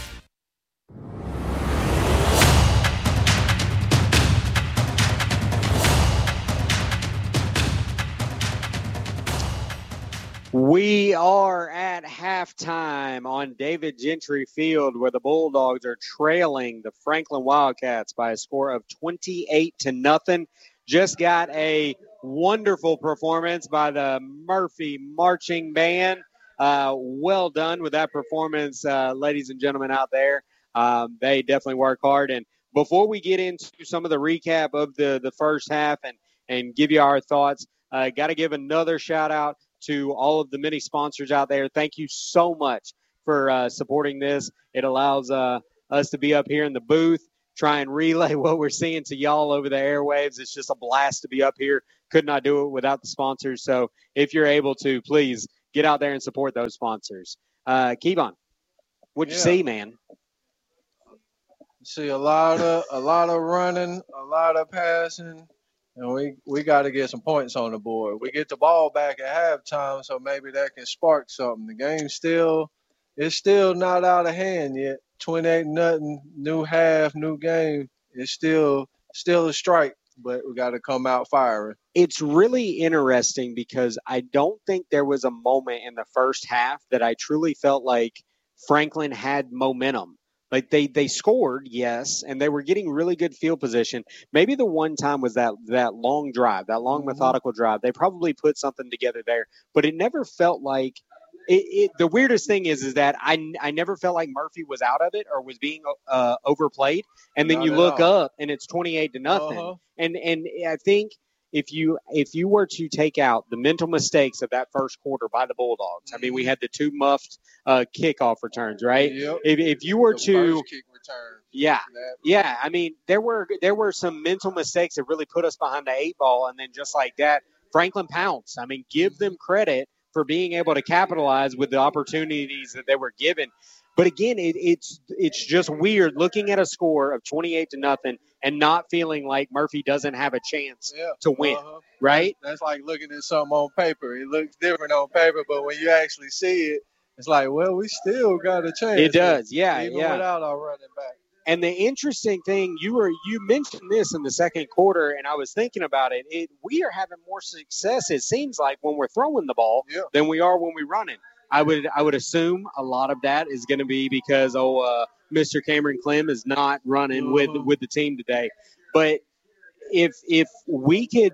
Speaker 1: We are at halftime on David Gentry Field, where the Bulldogs are trailing the Franklin Wildcats by a score of twenty-eight to nothing. Just got a wonderful performance by the Murphy Marching Band. Uh, well done with that performance, uh, ladies and gentlemen out there. Um, they definitely work hard. And before we get into some of the recap of the, the first half and and give you our thoughts. Uh, Got to give another shout out to all of the many sponsors out there. Thank you so much for uh, supporting this. It allows uh, us to be up here in the booth, try and relay what we're seeing to y'all over the airwaves. It's just a blast to be up here. Could not do it without the sponsors. So if you're able to, please get out there and support those sponsors. Uh, Kevon, what'd you
Speaker 2: Yeah.
Speaker 1: see, man?
Speaker 2: See a lot of a lot of running, a lot of passing, and we we got to get some points on the board. We get the ball back at halftime, so maybe that can spark something. The game still it's still not out of hand yet. twenty-eight nothing, new half, new game. It's still still a strike, but we got to come out firing.
Speaker 1: It's really interesting because I don't think there was a moment in the first half that I truly felt like Franklin had momentum. Like they they scored, yes, and they were getting really good field position. Maybe the one time was that that long drive, that long
Speaker 2: Mm-hmm.
Speaker 1: methodical drive. They probably put something together there, but it never felt like it, it. The weirdest thing is, is that I I never felt like Murphy was out of it or was being uh, overplayed. And then
Speaker 2: Not
Speaker 1: you
Speaker 2: at
Speaker 1: all.
Speaker 2: all.
Speaker 1: up, and it's twenty-eight to nothing.
Speaker 2: Uh-huh.
Speaker 1: And and I think if you if you were to take out the mental mistakes of that first quarter by the Bulldogs, I mean, we had the two muffed uh, kickoff returns, right?
Speaker 2: Yep.
Speaker 1: If if you were
Speaker 2: The
Speaker 1: to
Speaker 2: first kick return.
Speaker 1: yeah,
Speaker 2: That-
Speaker 1: yeah. I mean, there were there were some mental mistakes that really put us behind the eight ball, and then just like that, Franklin pounced. I mean, give them credit for being able to capitalize with the opportunities that they were given. But again, it, it's it's just weird looking at a score of twenty-eight to nothing and not feeling like Murphy doesn't have a chance
Speaker 2: Yeah.
Speaker 1: to win,
Speaker 2: Uh-huh.
Speaker 1: right?
Speaker 2: That's like looking at something on paper. It looks different on paper, but when you actually see it, it's like, well, we still got a chance.
Speaker 1: It does, yeah,
Speaker 2: even
Speaker 1: yeah.
Speaker 2: without our running back.
Speaker 1: And the interesting thing, you were you mentioned this in the second quarter, and I was thinking about it. It we are having more success, it seems like, when we're throwing the ball
Speaker 2: Yeah.
Speaker 1: than we are when we're running. I would I would assume a lot of that is going to be because oh, uh, Mister Cameron Clem is not running with
Speaker 2: Mhm.
Speaker 1: with the team today. But if if we could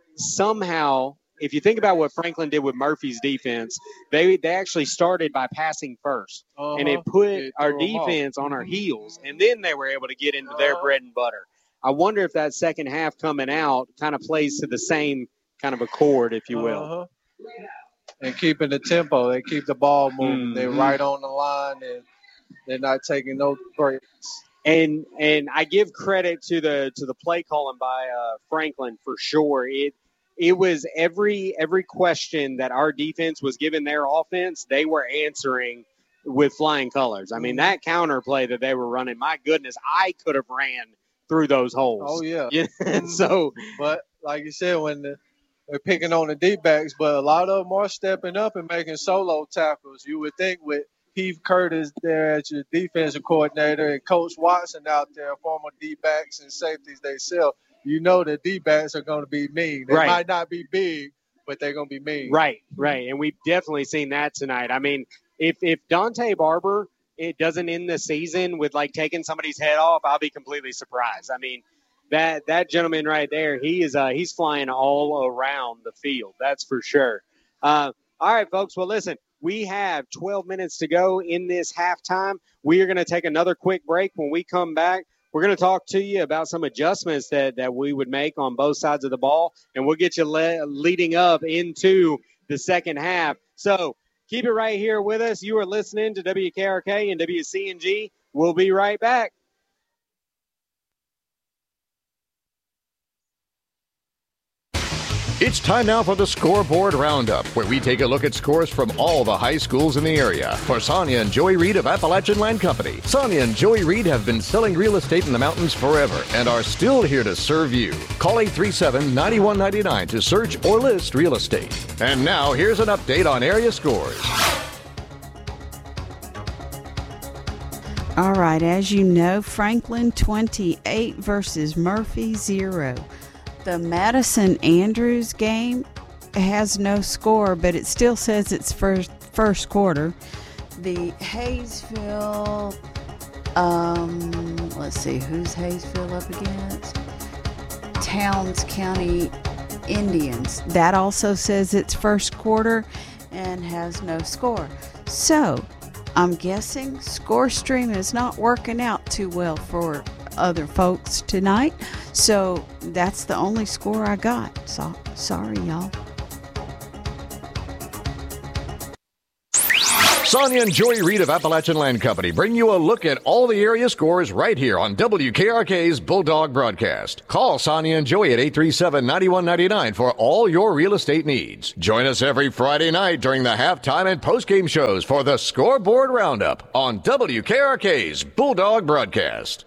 Speaker 1: somehow, if you think about what Franklin did with Murphy's defense, they they actually started by passing first. And it
Speaker 2: Uh-huh.
Speaker 1: put
Speaker 2: It
Speaker 1: our
Speaker 2: threw 'em off.
Speaker 1: defense on our heels, and then they were able to get into their
Speaker 2: Uh-huh.
Speaker 1: bread and butter. I wonder if that second half coming out kind of plays to the same kind of accord, if you will.
Speaker 2: Uh-huh. And keeping the tempo. They keep the ball moving. They're
Speaker 1: Mhm.
Speaker 2: right on the line, and they're not taking no breaks.
Speaker 1: And and I give credit to the to the play calling by uh, Franklin for sure. It it was every every question that our defense was giving their offense, they were answering with flying colors. I mean, that counter play that they were running, my goodness, I could have ran through those holes.
Speaker 2: Oh, yeah.
Speaker 1: Yeah. So,
Speaker 2: But like you said, when the, they're picking on the D-backs, but a lot of them are stepping up and making solo tackles. You would think with Heath Curtis there as your defensive coordinator and Coach Watson out there, former D-backs and safeties they sell, you know the D-backs are going to be mean. They
Speaker 1: Right.
Speaker 2: might not be big, but they're going to be mean.
Speaker 1: right, right. And we've definitely seen that tonight. I mean, if if Dante Barber it doesn't end the season with like taking somebody's head off, I'll be completely surprised. I mean, that that gentleman right there, he is uh, he's flying all around the field. That's for sure. Uh, all right, folks. Well, listen, we have twelve minutes to go in this halftime. We are going to take another quick break. When we come back, we're going to talk to you about some adjustments that, that we would make on both sides of the ball, and we'll get you le- leading up into the second half. So keep it right here with us. You are listening to W K R K and W C N G. We'll be right back.
Speaker 16: It's time now for the Scoreboard Roundup, where we take a look at scores from all the high schools in the area. For Sonia and Joey Reed of Appalachian Land Company. Sonia and Joey Reed have been selling real estate in the mountains forever and are still here to serve you. Call eight three seven, nine one nine nine to search or list real estate. And now, here's an update on area scores.
Speaker 17: All right, as you know, Franklin twenty-eight versus Murphy zero. The Madison Andrews game has no score, but it still says it's first first quarter. The Hayesville, um, let's see, who's Hayesville up against? Towns County Indians. That also says it's first quarter and has no score. So I'm guessing ScoreStream is not working out too well for other folks tonight. So that's the only score I got. So sorry, y'all.
Speaker 16: Sonia and Joey Reed of Appalachian Land Company bring you a look at all the area scores right here on W K R K's Bulldog Broadcast. Call Sonia and Joey at eight three seven, nine one nine nine for all your real estate needs. Join us every Friday night during the halftime and postgame shows for the Scoreboard Roundup on W K R K's Bulldog Broadcast.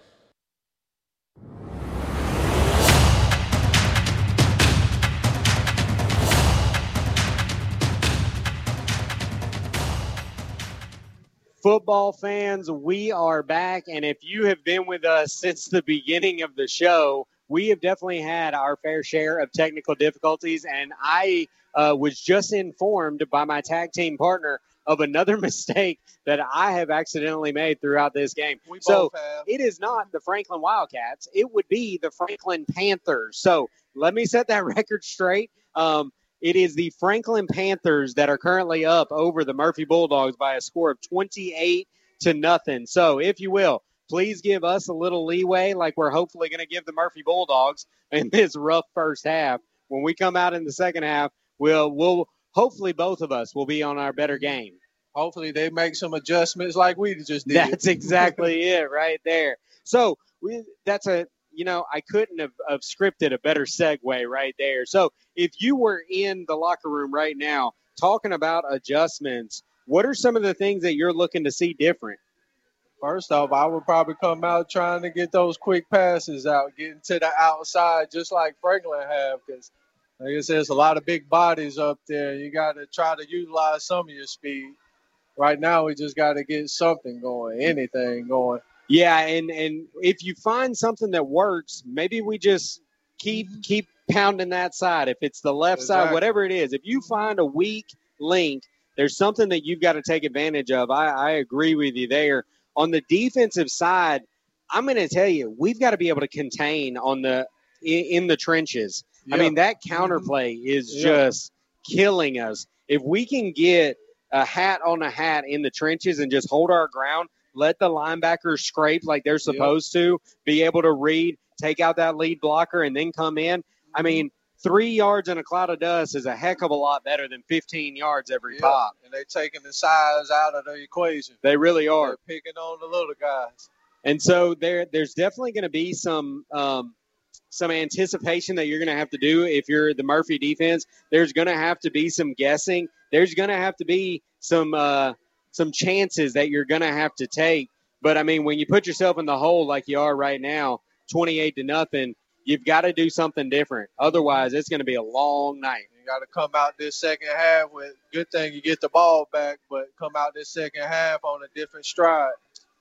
Speaker 1: Football fans, we are back, and if you have been with us since the beginning of the show, we have definitely had our fair share of technical difficulties, and I uh, was just informed by my tag team partner of another mistake that I have accidentally made throughout this game.
Speaker 2: We
Speaker 1: so
Speaker 2: both have.
Speaker 1: It is not the Franklin Wildcats. It would be the Franklin Panthers. So let me set that record straight. Um, It is the Franklin Panthers that are currently up over the Murphy Bulldogs by a score of twenty-eight to nothing. So, if you will, please give us a little leeway like we're hopefully going to give the Murphy Bulldogs in this rough first half. When we come out in the second half, we'll, we'll hopefully both of us will be on our better game.
Speaker 2: Hopefully they make some adjustments like we just did.
Speaker 1: That's exactly it right there. So, we, that's a – you know, I couldn't have, have scripted a better segue right there. So if you were in the locker room right now talking about adjustments, what are some of the things that you're looking to see different?
Speaker 2: First off, I would probably come out trying to get those quick passes out, getting to the outside just like Franklin have, because like I said, there's a lot of big bodies up there. You got to try to utilize some of your speed. Right now, we just got to get something going, anything going.
Speaker 1: Yeah, and, and if you find something that works, maybe we just keep keep pounding that side. If it's the left
Speaker 2: Exactly.
Speaker 1: side, whatever it is, if you find a weak link, there's something that you've got to take advantage of. I, I agree with you there. On the defensive side, I'm going to tell you, we've got to be able to contain on the in, in the trenches.
Speaker 2: Yeah.
Speaker 1: I mean, that counterplay is
Speaker 2: Yeah.
Speaker 1: just killing us. If we can get a hat on a hat in the trenches and just hold our ground, let the linebackers scrape like they're supposed yep. to, be able to read, take out that lead blocker, and then come in. I mean, three yards in a cloud of dust is a heck of a lot better than fifteen yards every
Speaker 2: yep.
Speaker 1: pop.
Speaker 2: And they're taking the size out of the equation.
Speaker 1: They really are.
Speaker 2: They're picking on the little guys.
Speaker 1: And so there, there's definitely going to be some um, some anticipation that you're going to have to do if you're the Murphy defense. There's going to have to be some guessing. There's going to have to be some uh, – some chances that you're going to have to take. But, I mean, when you put yourself in the hole like you are right now, twenty-eight to nothing, you've got to do something different. Otherwise, it's going to be a long night.
Speaker 2: You got to come out this second half with – good thing you get the ball back, but come out this second half on a different stride.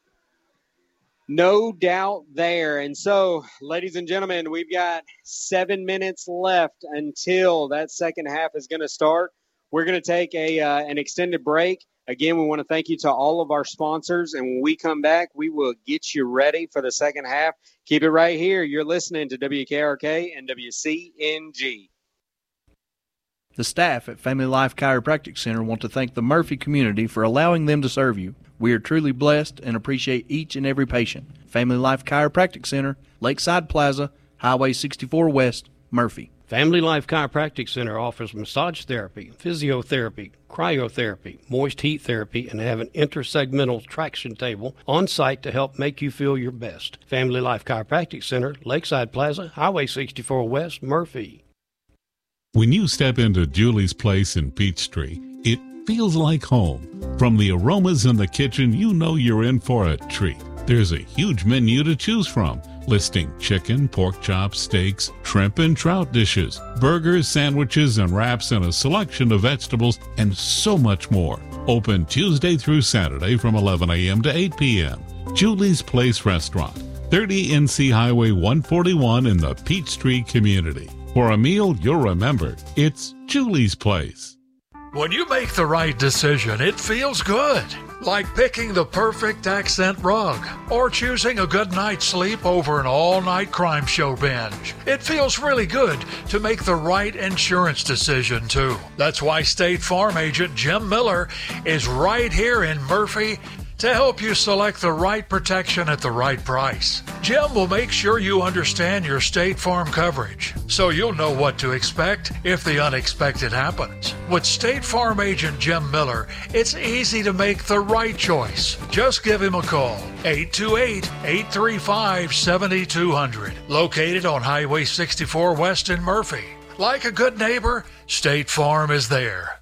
Speaker 1: No doubt there. And so, ladies and gentlemen, we've got seven minutes left until that second half is going to start. We're going to take a uh, an extended break. Again, we want to thank you to all of our sponsors, and when we come back, we will get you ready for the second half. Keep it right here. You're listening to W K R K and W C N G.
Speaker 18: The staff at Family Life Chiropractic Center want to thank the Murphy community for allowing them to serve you. We are truly blessed and appreciate each and every patient. Family Life Chiropractic Center, Lakeside Plaza, Highway sixty-four West, Murphy.
Speaker 19: Family Life Chiropractic Center offers massage therapy, physiotherapy, cryotherapy, moist heat therapy, and have an intersegmental traction table on site to help make you feel your best. Family Life Chiropractic Center, Lakeside Plaza, Highway sixty-four West, Murphy.
Speaker 5: When you step into Julie's Place in Peachtree, it feels like home. From the aromas in the kitchen, you know you're in for a treat. There's a huge menu to choose from, listing chicken, pork chops, steaks, shrimp and trout dishes, burgers, sandwiches, and wraps, and a selection of vegetables, and so much more. Open Tuesday through Saturday from eleven a.m. to eight p.m. Julie's Place Restaurant, thirty N C Highway one forty-one in the Peachtree community. For a meal you'll remember, it's Julie's Place.
Speaker 20: When you make the right decision, it feels good. Like picking the perfect accent rug or choosing a good night's sleep over an all-night crime show binge. It feels really good to make the right insurance decision, too. That's why State Farm agent Jim Miller is right here in Murphy to help you select the right protection at the right price. Jim will make sure you understand your State Farm coverage, so you'll know what to expect if the unexpected happens. With State Farm agent Jim Miller, it's easy to make the right choice. Just give him a call, eight two eight, eight three five, seven two zero zero, located on Highway sixty-four West in Murphy. Like a good neighbor, State Farm is there.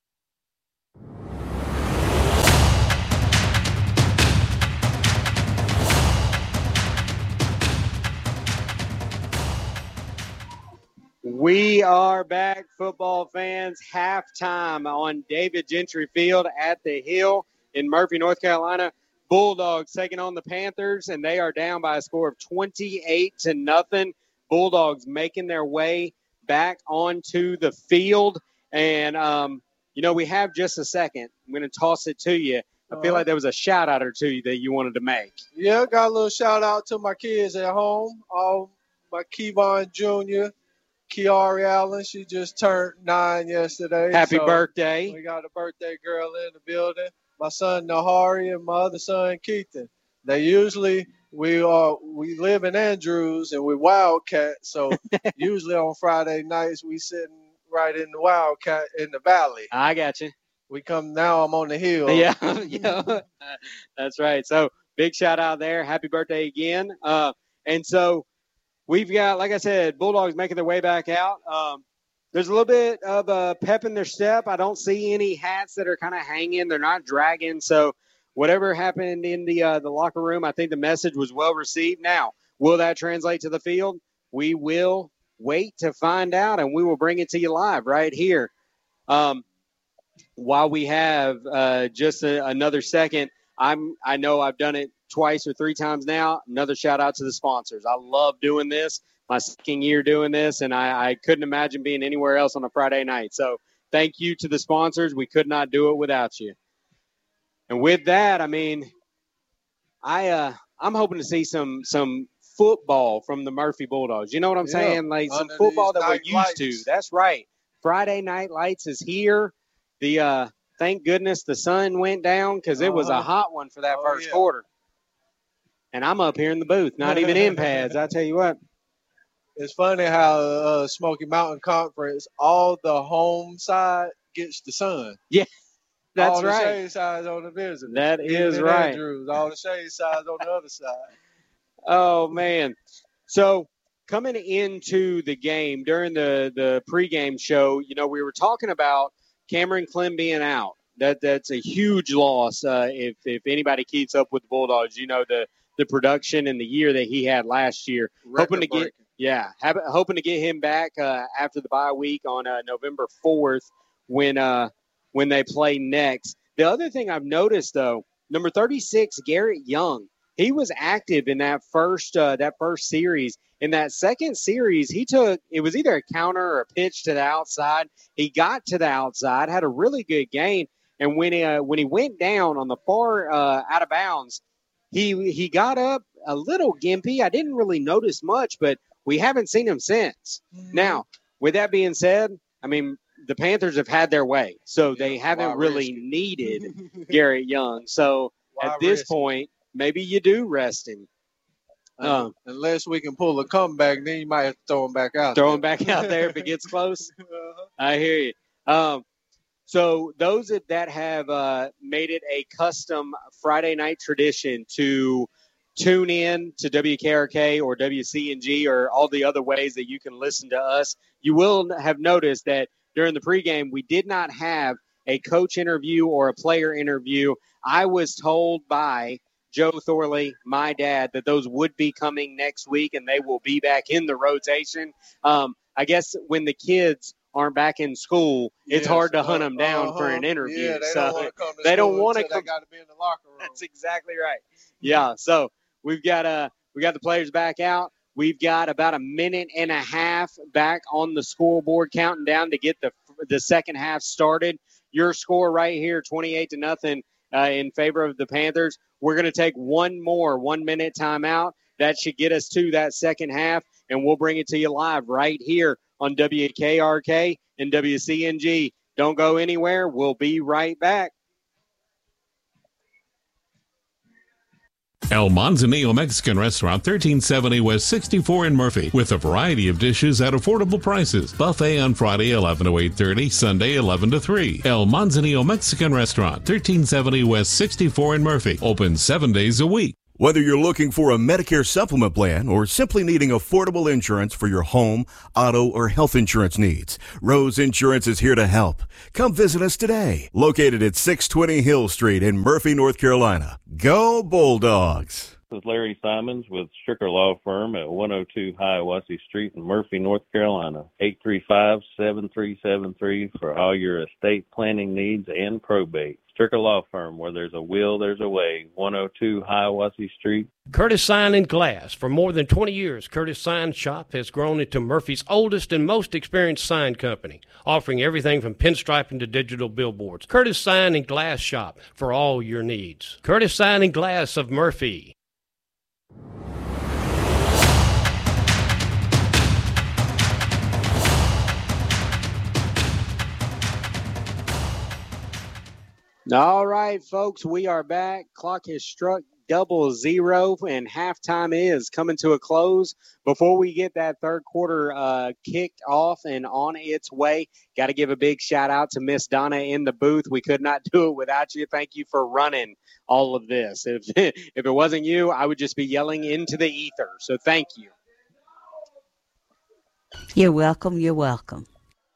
Speaker 1: We are back, football fans. Halftime on David Gentry Field at the Hill in Murphy, North Carolina. Bulldogs taking on the Panthers, and they are down by a score of twenty-eight to nothing. Bulldogs making their way back onto the field. And, um, you know, we have just a second. I'm going to toss it to you. I feel like there was a shout-out or two that you wanted to make.
Speaker 2: Yeah, got a little shout-out to my kids at home. All my Kevon Junior, Kiari Allen, she just turned nine yesterday.
Speaker 1: Happy
Speaker 2: so
Speaker 1: birthday.
Speaker 2: We got a birthday girl in the building. My son Nahari and my other son Keithan. They usually we are we live in Andrews and we Wildcat, so usually on Friday nights we sitting right in the Wildcat in the valley.
Speaker 1: I got you.
Speaker 2: We come now. I'm on the hill.
Speaker 1: Yeah, yeah, that's right. So big shout out there. Happy birthday again. Uh, and so. We've got, like I said, Bulldogs making their way back out. Um, there's a little bit of a pep in their step. I don't see any hats that are kind of hanging. They're not dragging. So whatever happened in the uh, the locker room, I think the message was well received. Now, will that translate to the field? We will wait to find out, and we will bring it to you live right here. Um, while we have uh, just a, another second, I'm I know I've done it twice or three times now. Another shout out to the sponsors. I love doing this. My second year doing this, and I, I couldn't imagine being anywhere else on a Friday night. So thank you to the sponsors. We could not do it without you. And with that, I mean, I uh, I'm hoping to see some some football from the Murphy Bulldogs. You know what I'm
Speaker 2: Yeah,
Speaker 1: saying? Like some
Speaker 2: under
Speaker 1: football
Speaker 2: these
Speaker 1: that we're
Speaker 2: night
Speaker 1: used
Speaker 2: lights.
Speaker 1: to. That's right. Friday Night Lights is here. The uh, thank goodness the sun went down because it was a
Speaker 2: Uh-huh.
Speaker 1: hot one for that
Speaker 2: Oh,
Speaker 1: first
Speaker 2: yeah.
Speaker 1: quarter. And I'm up here in the booth, not even in pads. I tell you what.
Speaker 2: It's funny how uh, Smoky Mountain Conference, all the home side gets the sun.
Speaker 1: Yeah, that's
Speaker 2: all the
Speaker 1: right.
Speaker 2: shade sides on the visitors.
Speaker 1: That
Speaker 2: Even
Speaker 1: is
Speaker 2: in
Speaker 1: right.
Speaker 2: Andrews, all the shade sides on the other side.
Speaker 1: Oh, man. So coming into the game, during the, the pregame show, you know, we were talking about Cameron Clem being out. That That's a huge loss uh, if, if anybody keeps up with the Bulldogs. You know, the, the production and the year that he had last year. Hoping to get
Speaker 2: Record-breaking.
Speaker 1: Yeah, have, hoping to get him back uh, after the bye week on uh, November fourth when uh, when they play next. The other thing I've noticed, though, number thirty-six, Garrett Young, he was active in that first uh, that first series. In that second series, he took – it was either a counter or a pitch to the outside. He got to the outside, had a really good game, and when he, uh, when he went down on the far uh, out of bounds, he he got up a little gimpy. I didn't really notice much, but – we haven't seen him since.
Speaker 2: Mm-hmm.
Speaker 1: Now, with that being said, I mean, the Panthers have had their way, so they haven't
Speaker 2: why
Speaker 1: really
Speaker 2: risk it?
Speaker 1: needed Garrett Young. So
Speaker 2: Why
Speaker 1: at this
Speaker 2: risk it?
Speaker 1: point, maybe you do rest him.
Speaker 2: Uh,
Speaker 1: Um,
Speaker 2: Unless we can pull a comeback, then you might have to throw him back out.
Speaker 1: throw
Speaker 2: there.
Speaker 1: him back out there if it gets close.
Speaker 2: Uh-huh.
Speaker 1: I hear you. Um, so those that, that have uh, made it a custom Friday night tradition to tune in to W K R K or W C N G or all the other ways that you can listen to us, you will have noticed that during the pregame, we did not have a coach interview or a player interview. I was told by Joe Thorley, my dad, that those would be coming next week and they will be back in the rotation. Um, I guess when the kids aren't back in school, it's
Speaker 2: Yes,
Speaker 1: hard to
Speaker 2: uh,
Speaker 1: hunt them down
Speaker 2: uh-huh.
Speaker 1: for an interview.
Speaker 2: Yeah, they
Speaker 1: so
Speaker 2: don't want to come to
Speaker 1: they don't
Speaker 2: school
Speaker 1: want to
Speaker 2: until
Speaker 1: come.
Speaker 2: They got to be in the locker room.
Speaker 1: That's exactly right. Yeah, so we've got uh we got the players back out. We've got about a minute and a half back on the scoreboard, counting down to get the the second half started. Your score right here, twenty-eight to nothing, uh, in favor of the Panthers. We're going to take one more one minute timeout. That should get us to that second half, and we'll bring it to you live right here on W K R K and W C N G. Don't go anywhere. We'll be right back.
Speaker 5: El Manzanillo Mexican Restaurant, thirteen seventy West sixty-four in Murphy, with a variety of dishes at affordable prices. Buffet on Friday, eleven to eight thirty, Sunday, eleven to three. El Manzanillo Mexican Restaurant, thirteen seventy West sixty-four in Murphy, open seven days a week.
Speaker 3: Whether you're looking for a Medicare supplement plan or simply needing affordable insurance for your home, auto, or health insurance needs, Rose Insurance is here to help. Come visit us today. Located at six twenty Hill Street in Murphy, North Carolina. Go Bulldogs!
Speaker 21: This is Larry Simons with Stricker Law Firm at one oh two Hiawassee Street in Murphy, North Carolina. eight three five, seven three seven three for all your estate planning needs and probate. Stricker Law Firm, where there's a will, there's a way. one oh two Hiawassee Street.
Speaker 19: Curtis Sign and Glass. For more than twenty years, Curtis Sign Shop has grown into Murphy's oldest and most experienced sign company, offering everything from pinstriping to digital billboards. Curtis Sign and Glass Shop for all your needs. Curtis Sign and Glass of Murphy.
Speaker 1: All right, folks, we are back. Clock has struck double zero, and halftime is coming to a close. Before we get that third quarter uh, kicked off and on its way, got to give a big shout-out to Miss Donna in the booth. We could not do it without you. Thank you for running all of this. If, if it wasn't you, I would just be yelling into the ether, so thank you.
Speaker 17: You're welcome. You're welcome.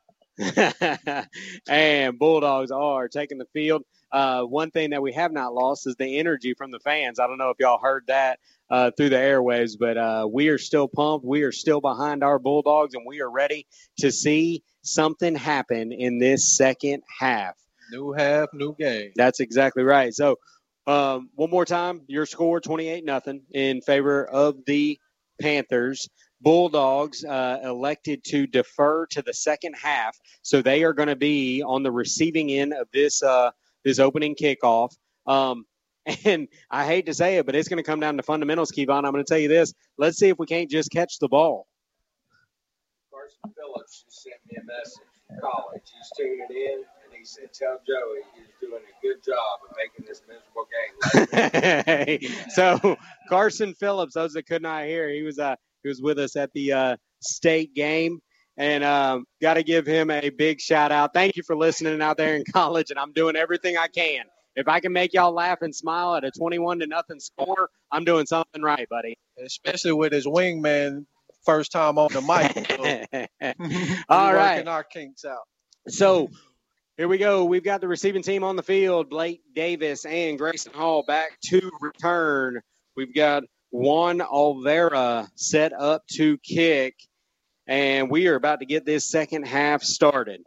Speaker 1: And Bulldogs are taking the field. Uh, one thing that we have not lost is the energy from the fans. I don't know if y'all heard that uh, through the airwaves, but uh, we are still pumped. We are still behind our Bulldogs, and we are ready to see something happen in this second half.
Speaker 2: New half, new game.
Speaker 1: That's exactly right. So um, one more time, your score twenty-eight nothing in favor of the Panthers. Bulldogs uh, elected to defer to the second half, so they are going to be on the receiving end of this uh, this opening kickoff. Um, and I hate to say it, but it's going to come down to fundamentals, Kevon. I'm going to tell you this. Let's see if we can't just catch the ball.
Speaker 22: Carson Phillips just sent me a message from college. He's tuning in, and he said, tell Joey he's doing a good job of making this miserable game.
Speaker 1: So Carson Phillips, those that could not hear, he was uh, he was with us at the uh, state game. And um, got to give him a big shout out. Thank you for listening out there in college, and I'm doing everything I can. If I can make y'all laugh and smile at a twenty-one to nothing score, I'm doing something right, buddy.
Speaker 2: Especially with his wingman first time on the mic. So
Speaker 1: All right.
Speaker 2: Working our kinks out.
Speaker 1: So here we go. We've got the receiving team on the field. Blake Davis and Grayson Hall back to return. We've got Juan Olvera set up to kick. And we are about to get this second half started.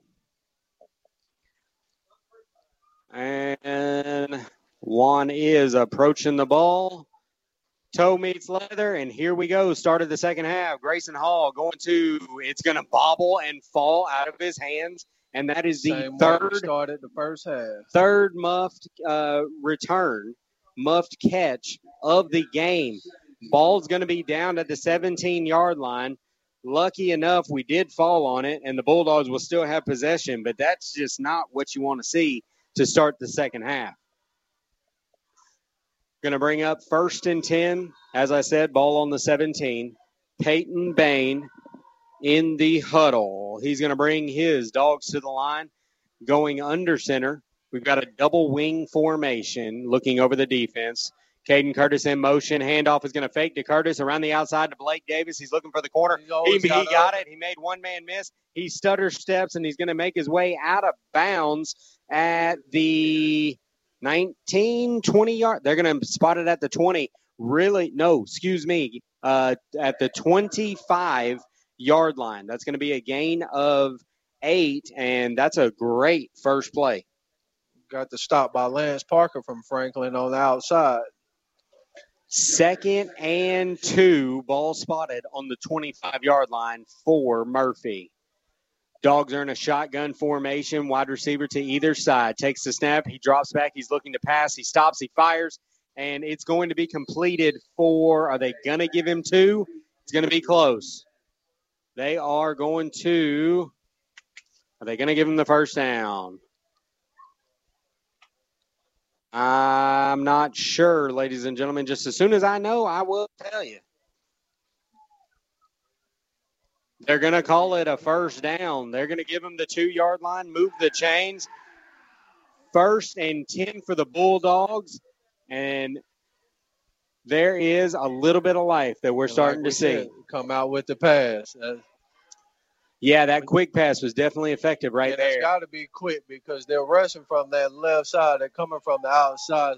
Speaker 1: And Juan is approaching the ball. Toe meets leather, and here we go. Start of the second half. Grayson Hall going to, it's going to bobble and fall out of his hands. And that is the
Speaker 2: Same
Speaker 1: third
Speaker 2: started the first half.
Speaker 1: Third muffed uh, return, muffed catch of the game. Ball's going to be down at the seventeen-yard line. Lucky enough, we did fall on it, and the Bulldogs will still have possession, but that's just not what you want to see to start the second half. Going to bring up first and ten. As I said, ball on the seventeen. Peyton Bain in the huddle. He's going to bring his dogs to the line, going under center. We've got a double wing formation looking over the defense. Caden Curtis in motion. Handoff is going to fake to Curtis around the outside to Blake Davis. He's looking for the corner. He, he got, got it. He made one man miss. He stutter steps, and he's going to make his way out of bounds at the nineteen, twenty yard. They're going to spot it at the twenty. Really? No, excuse me. Uh, at the twenty-five yard line. That's going to be a gain of eight, and that's a great first play.
Speaker 2: Got the stop by Lance Parker from Franklin on the outside.
Speaker 1: Second and two, ball spotted on the twenty-five-yard line for Murphy. Dogs are in a shotgun formation, wide receiver to either side. Takes the snap, he drops back, he's looking to pass, he stops, he fires, and it's going to be completed for, are they going to give him two? It's going to be close. They are going to, are they going to give him the first down? Uh, I'm not sure, ladies and gentlemen. Just as soon as I know, I will tell you. They're going to call it a first down. They're going to give them the two-yard line, move the chains. First and ten for the Bulldogs. And there is a little bit of life that we're
Speaker 2: And
Speaker 1: starting
Speaker 2: like
Speaker 1: to
Speaker 2: we
Speaker 1: see.
Speaker 2: said, come out with the pass. Uh,
Speaker 1: Yeah, that quick pass was definitely effective right
Speaker 2: and it's
Speaker 1: there.
Speaker 2: got to be quick because they're rushing from that left side. They're coming from the outside.